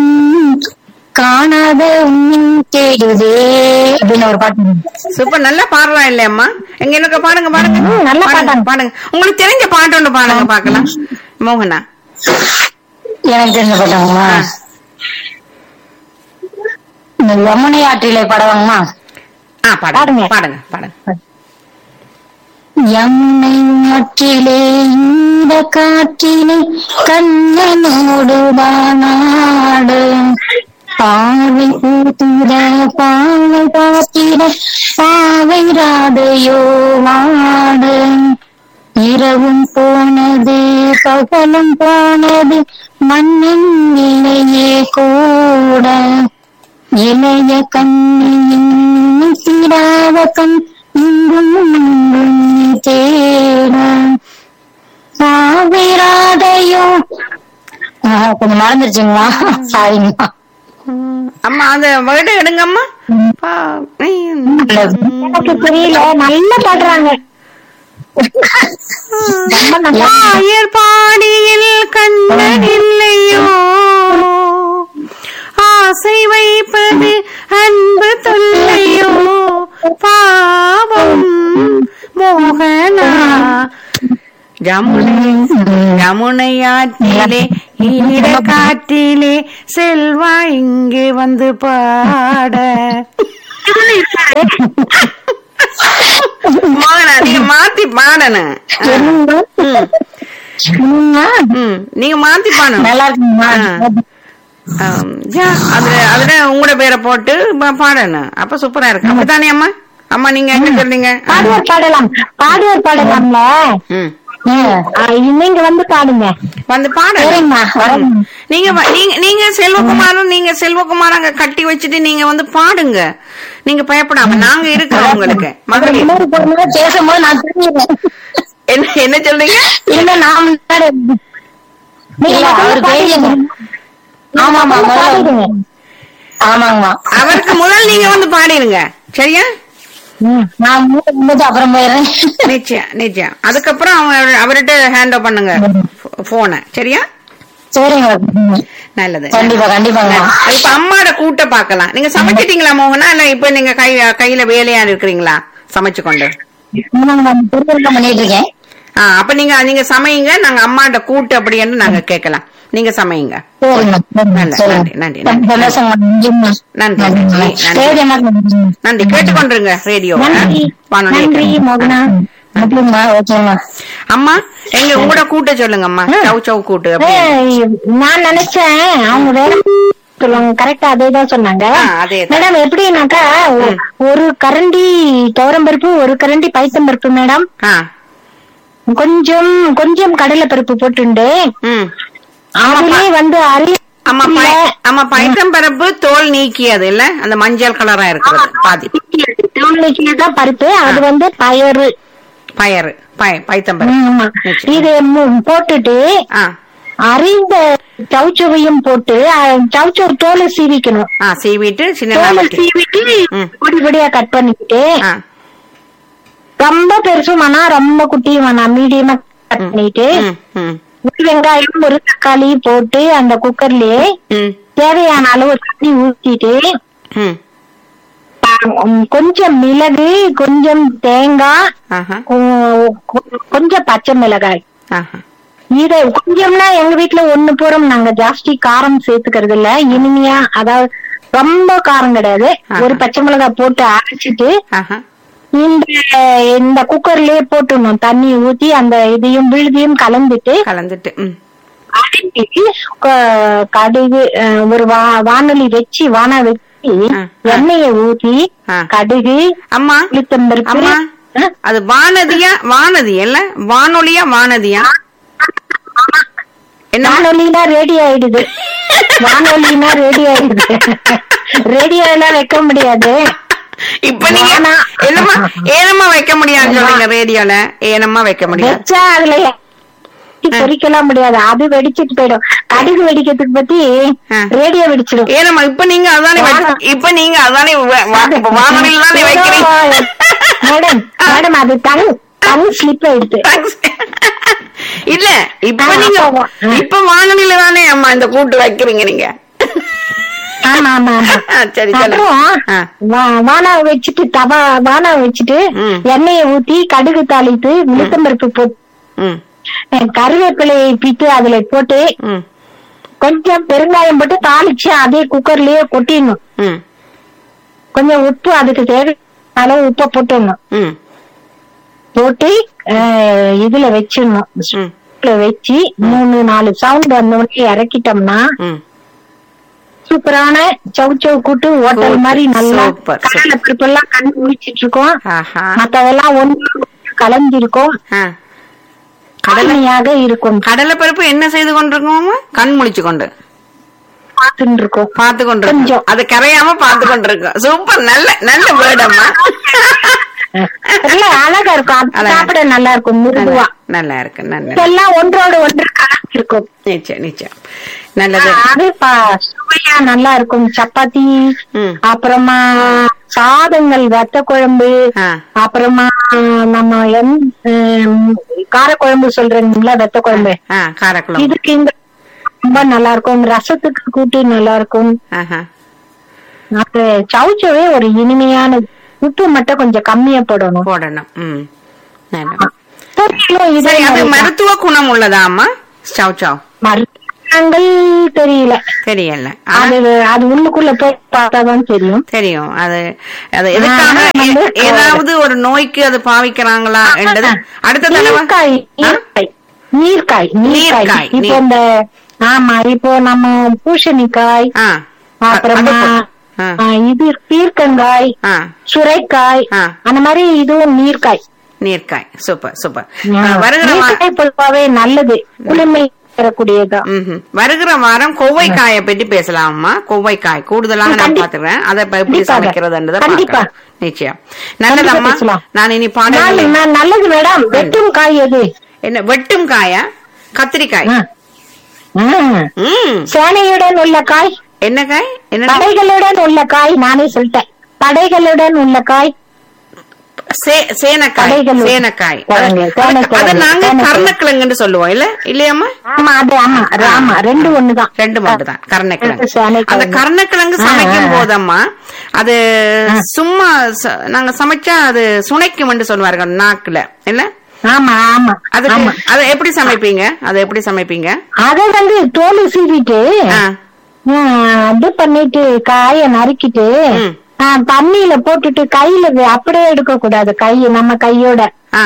காணாத தேடுதே அப்படின்னு ஒரு பாட்டு. சூப்பர். நல்லா பாடலாம் இல்லையம்மா? எங்க எனக்கு பாடுங்க பாடுங்க. நல்லா பாடுங்க பாடுங்க. உங்களுக்கு தெரிஞ்ச பாட்டு ஒன்று பாடுங்க பாக்கலாம் மோகனா. எனக்கு தெரிஞ்ச பாட்டாங்கம்மா யமுனை ஆற்றிலே பாடுவாங்கம்மா. பாடுங்க பாடுங்க பாடுங்க. யமுனை ஆற்றிலே இந்த காற்றிலே கண்ணனோடு வானாடு பாவை கூத்திர பாவை பாத்திர பாவை ராதையோ வாடு இரவும் போனது பகலும் போனது மண்ணின் நிலையே கூட இளைய கண்ணின் தீராத கண் இங்கும் தேட பாவை ராதையோ கொஞ்சம் மறந்துருச்சுங்கம்மா. சாரிங்கம்மா. அம்மா அந்த வேர்டை எடுங்கம்மா. எனக்கு புரியல. நல்லா பாடுறாங்க. பாடியில் கண்ணன் இல்லையோ ஆசை வைப்பது அன்பு தொல்லையோ பாவம் மோகனா ஜமுனை யமுனை ஆற்றிலே ஈர காற்றிலே செல்வா இங்கே வந்து பாட. மோகனா நீங்க மாத்தி பாடணும். நீங்க மாத்தி பாடணும். நல்லா இருக்குங்களா? அதுல அதுல உங்களோட பேரை போட்டு பாடணும். அப்ப சூப்பரா இருக்கு. அப்படித்தானே அம்மா? அம்மா நீங்க என்ன சொல்றீங்க? பாடுவார் பாடலாம். பாடுவார் பாடலாம்ல. நீங்க வந்து பாடுங்க. வந்து பாடுங்க. நீங்க நீங்க செல்வகுமாரும் நீங்க செல்வகுமார் அங்க கட்டி வச்சுட்டு நீங்க வந்து பாடுங்க. நீங்க பயப்படாம நாங்க இருக்கிறோம் உங்களுக்கு. மகளிர் பேசும்போது நான் என்ன என்ன சொல்றீங்க? இல்ல நான் ஆமாங்கம்மா. அவருக்கு முதல் நீங்க வந்து பாடிடுங்க. சரியா? அப்புறம் போயிடுறேன். நிச்சயம் நிச்சயம். அதுக்கப்புறம் அவர்கிட்ட ஹேண்ட் ஓவர் பண்ணுங்க போன. சரியா? சரிங்க. நல்லது. கண்டிப்பா கண்டிப்பாங்க. இப்ப அம்மாட கூட்ட பாக்கலாம். நீங்க சமைச்சிட்டீங்களா மோகனா? இல்ல இப்ப நீங்க கை கையில வேலையா இருக்கிறீங்களா சமைச்சு கொண்டு? பண்ணிட்டு இருக்கேன். ஆஹ் அப்ப நீங்க நீங்க சமையுங்க. நாங்க அம்மாட்ட கூட்டு அப்படின்னு நாங்க கேட்கலாம். நீங்க சமையுங்க. நன்றி நன்றி நன்றி. கேட்டுக்கொண்டிருங்க ரேடியோ. அம்மா எங்க உங்களோட கூட்ட சொல்லுங்க அம்மா. சவு சவு கூட்டு. நான் நினைச்சேன் அவங்க வேற சொல்லுவாங்க. கரெக்டா அதேதான் சொன்னாங்க மேடம். எப்படின்னாக்கா ஒரு கரண்டி துவரம்பருப்பு ஒரு கரண்டி பைத்தம்பருப்பு மேடம். கொஞ்சம் கொஞ்சம் கடலை பருப்பு போட்டுண்டு அதுலயே வந்து ஆமா பைத்தம்பருப்பு தோல் நீக்கியது இல்ல, அந்த மஞ்சள் கலரா இருக்கிறது பாதி தோல் நீக்கியதான் பருப்பு. அது வந்து பயறு பயறு பைத்தம்பருப்பு இது பொட்டுட்டு அரிந்த சவுச்சவையும் போட்டு சவுச்சவ் தோலை சீவிக்கணும். சீவிட்டு சீவிட்டு பொடி பொடியா கட் பண்ணிக்கிட்டு ரொம்ப பெருசும் வேணா ரொம்ப குட்டியும் வேணா மீடியமா கட் பண்ணிட்டு ஒரு வெங்காயம் ஒரு தக்காளி போட்டு அந்த குக்கர்லயே தேவையான அளவு தண்ணி ஊத்திட்டு கொஞ்சம் மிளகு கொஞ்சம் தேங்காய் கொஞ்சம் பச்சை மிளகாய் இத கொஞ்சம்னா எங்க வீட்டுல ஒண்ணு போறோம். நாங்க ஜாஸ்தி காரம் சேர்த்துக்கிறது இல்ல. இனிமையா அதாவது ரொம்ப காரம் கிடையாது. ஒரு பச்சை மிளகாய் போட்டு அரைச்சிட்டு இந்த இந்த குக்கர்லயே போட்டுணும். தண்ணி ஊத்தி அந்த இதையும் விழுதியும் கலந்துட்டு கலந்துட்டு கடுகு ஒரு வா வானொலி வச்சு வானா வச்சு எண்ணெய ஊத்தி கடுகு அம்மா உளுத்தம்பருப்பு. அது வானதியா வானதி இல்ல வானொலியா வானதியா? வானொலினா ரேடியோ ஆயிடுது. வானொலினா ரேடியோ ஆயிடுது. ரேடியோ எல்லாம் வைக்க முடியாது. இப்ப நீங்க என்னமா ஏனமா வைக்க முடியாது சொல்றீங்க? ரேடியோல ஏனமா வைக்க முடியாது. வச்சா அதுல பொறிக்கலாம் முடியாது. அது வெடிச்சிட்டு போயிடும். கடுகு வெடிக்கிறதுக்கு பத்தி ரேடியோ வெடிச்சிடும். ஏனமா இப்ப நீங்க அதானே இப்ப நீங்க அதானே வானொலியில தானே வைக்கிறீங்க மேடம். மேடம் அது டங் டங் ஸ்லிப் ஆயிடுது. இல்ல இப்ப நீங்க இப்ப வானொலியில தானே அம்மா இந்த கூட்டு வைக்கிறீங்க நீங்க. ஆமா ஆமா சரி. வானா வச்சுட்டு தவா வானா வச்சுட்டு எண்ணெயை ஊத்தி கடுகு தாளித்து உளுத்தம்பருப்பு போட்டு கருவேப்பிலையை பிட்டு அதுல போட்டு கொஞ்சம் பெருங்காயம் போட்டு தாளிச்சு அதே குக்கர்லயே கொட்டிடணும். கொஞ்சம் உப்பு அதுக்கு தேவை அளவு உப்ப போட்டுடணும். போட்டு இதுல வச்சிடணும். வச்சு மூணு நாலு சவுண்ட் அந்த மாதிரி இறக்கிட்டோம்னா சூப்பரான சவுச்சவ் கூட்டு ஹோட்டல் மாதிரி நல்லா கடலை பருப்பு எல்லாம் கண் முடிச்சிட்டு இருக்கோம். மத்ததெல்லாம் ஒன்று கலந்திருக்கும். கடலையாக இருக்கும். கடலை பருப்பு என்ன செய்து கொண்டிருக்கோம்? கண் முழிச்சு கொண்டு பாத்துட்டு இருக்கோம். பாத்து கொண்டு அது கரையாம பாத்து கொண்டிருக்கோம். சூப்பர். நல்ல நல்ல வேர்ட் அம்மா. இல்ல அழகா இருக்கும், அது சாப்பிட நல்லா இருக்கும், மிருதுவா நல்லா இருக்கு. நல்ல இதெல்லாம் ஒன்றோட ஒன்று கலந்து இருக்கும். நிச்சயம் நிச்சயம் நல்லது. அது சுவையா நல்லா இருக்கும். சப்பாத்தி, அப்புறமா சாதங்கள், வத்த குழம்பு, அப்புறமா நம்ம காரக்குழம்பு சொல்றீங்களா, வெத்த குழம்பு, காரக்குழம்பு இதுக்கு இந்த ரொம்ப நல்லா இருக்கும். ரசத்துக்கு கூட்டு நல்லா இருக்கும். சவுச்சவே ஒரு இனிமையான, உப்பு மட்டும் கொஞ்சம் கம்மியா போடணும் போடணும். மருத்துவ குணம் உள்ளதா அம்மா சவுச்சவ்? மருத்துவங்கள் தெரியல தெரியல அது அது உள்ளுக்குள்ள போய் பார்த்தாதான் தெரியும். தெரியும் அது அது எதுக்காக, ஏதாவது ஒரு நோய்க்கு அது பாவிக்கிறாங்களா என்றது அடுத்த தடவை. நீர்க்காய் நீர்க்காய் நீர்க்காய் இப்போ இந்த ஆமா இப்போ நம்ம பூசணிக்காய், அப்புறமா இது பீர்க்கங்காய், சுரைக்காய், அந்த மாதிரி இதுவும் நீர்க்காய். நீர்க்காய் சூப்பர் சூப்பர். பொதுவாவே நல்லது, குளிர்மை தரக்கூடியதா. வருகிற வாரம் கொவ்வைக்காயை பற்றி பேசலாமா? கொவ்வைக்காய் கூடுதலாக நான் பாத்துக்கிறேன், அதை எப்படி சமைக்கிறதுன்றத பாக்கலாம். நிச்சயம் நல்லதம்மா. நான் இனி பாடல் நல்லது மேடம். வெட்டும் காய் எது? என்ன வெட்டும் காயா? கத்திரிக்காய். சேனையுடன் உள்ள காய் என்ன காய்? என்ன படைகளுடன் உள்ள காய்? நானே சொல்லிட்டேன், படைகளுடன் உள்ள காய் சேனக்காய். சேனக்காய் அத நாங்க கருணக்கிழங்குன்னு சொல்லுவோம் இல்ல இல்லையாமா? ஆமா ரெண்டு ஒண்ணுதான், ரெண்டு மட்டும்தான் கருணக்கிழங்கு. அந்த கருணக்கிழங்கு சமைக்கும் போதம்மா அது சும்மா நாங்க சமைச்சா அது சுனைக்கும் சொல்லுவார்கள் நாக்குல இல்ல? ஆமா ஆமா. அதுக்கு அதை எப்படி சமைப்பீங்க? அதை எப்படி சமைப்பீங்க? அதை வந்து தோல் சீவிட்டு அது பண்ணிட்டு காய நறுக்கிட்டு தண்ணியில போட்டுட்டு கையில அப்படியே எடுக்க கூடாது, கை நம்ம கையோட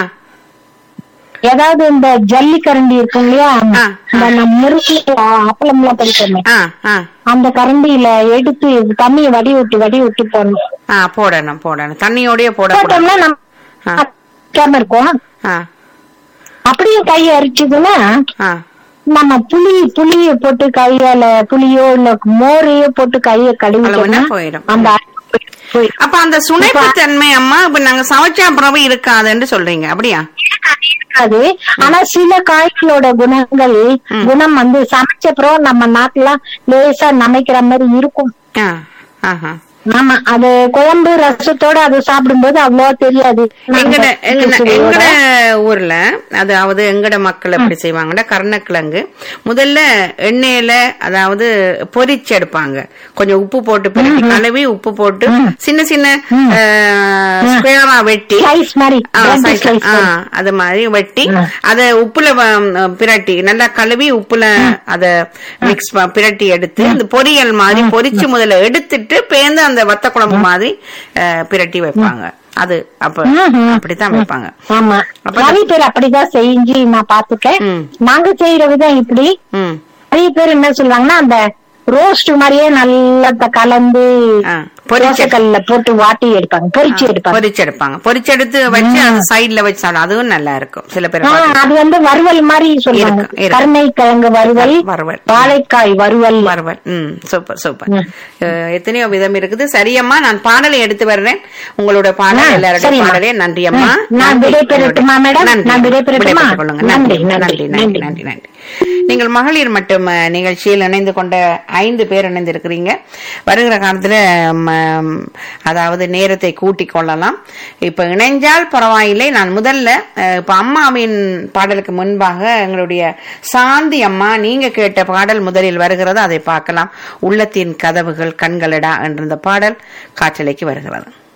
ஏதாவது இந்த ஜல்லி கரண்டி இருக்கும் இல்லையா, நம்ம முறுக்கு அப்பளம் எல்லாம் படிக்கிறோமே, அந்த கரண்டியில எடுத்து தண்ணியை வடி விட்டு வடி விட்டு போடணும். போடணும் போடணும் தண்ணியோடய போட்டோம்னா நம்ம இருக்கும். அப்படியே கையை அரிச்சதுன்னா நம்ம புளி புளிய போட்டு கையால புளியோ இல்ல மோரையோ போட்டு கைய கழுவி போயிடும். அந்த அப்ப அந்த சுனைப்பு தன்மை அம்மா இப்ப நாங்க சமைச்சா அப்புறம் இருக்காதுன்னு சொல்றீங்க, அப்படியா? இருக்காது. ஆனா சில காய்களோட குணங்கள் குணம் வந்து சமைச்சப்புறம் நம்ம நாட்டுல லேசா நமைக்கிற மாதிரி இருக்கும். ஆமா, அது குழம்பு ரசத்தோட அது சாப்பிடும்போது அவ்வளவா தெரியாது. எங்கட எங்கட ஊர்ல அதாவது எங்கட மக்கள் எப்படி செய்வாங்கன்னா, கருணக்கிழங்கு முதல்ல எண்ணெயில அதாவது பொரிச்சு எடுப்பாங்க. கொஞ்சம் உப்பு போட்டு பிரட்டி கழுவி உப்பு போட்டு சின்ன சின்ன ஸ்கொயரா வெட்டி அது மாதிரி வெட்டி அத உப்புல பிரட்டி நல்லா கழுவி உப்புல அத மிக்ஸ் பிரட்டி எடுத்து இந்த பொரியல் மாதிரி பொரிச்சு முதல்ல எடுத்துட்டு பேர்ந்து அந்த வத்த குழம்பு மாதிரி பிரட்டி வைப்பாங்க. அது அப்ப அப்படித்தான் வைப்பாங்க. ஆமா, நிறைய பேர் அப்படிதான் செஞ்சு நான் பாத்துக்கேன். நாங்க செய்யற விதம் இப்படி. நிறைய பேர் என்ன சொல்லுவாங்கன்னா அந்த ரோஸ்ட் மாதிரியே நல்லா கலந்து பொரிச்சக்கல்ல போட்டு வாட்டி எடுப்பாங்க, பொரிச்சு எடுப்பாங்க பொரிச்சு எடுப்பாங்க பொரிச்சு எடுத்து வச்சு சைட்ல வச்சாலும் அதுவும் நல்லா இருக்கும். சில பேர் அது வந்து வறுவல் மாதிரி சொல்லுவாங்க, கருணை கிழங்கு வறுவல், வறுவல் வாழைக்காய் வறுவல் வறுவல். ம் சூப்பர் சூப்பர். எத்தனையோ விதம் இருக்குது. சரியம்மா, நான் பாடலை எடுத்து வர்றேன். உங்களோட பாடல் எல்லாருடைய பாடலே. நன்றி அம்மா. நான் விடைபெறட்டுமா மேடம்? நான் விடைபெறட்டுமா? நன்றி நன்றி நன்றி நன்றி நன்றி. நீங்கள் மகளிர் மட்டும் நிகழ்ச்சியில் இணைந்து கொண்ட ஐந்து பேர் இணைந்திருக்கிறீங்க. வருகிற காலத்துல அதாவது நேரத்தை கூட்டிக் கொள்ளலாம். இப்ப இணைஞ்சால் பரவாயில்லை. நான் முதல்ல இப்ப அம்மாவின் பாடலுக்கு முன்பாக எங்களுடைய சாந்தி அம்மா நீங்க கேட்ட பாடல் முதலில் வருகிறது, அதை பார்க்கலாம். உள்ளத்தின் கதவுகள் கண்களடா என்ற பாடல் காற்றலைக்கு வருகிறது.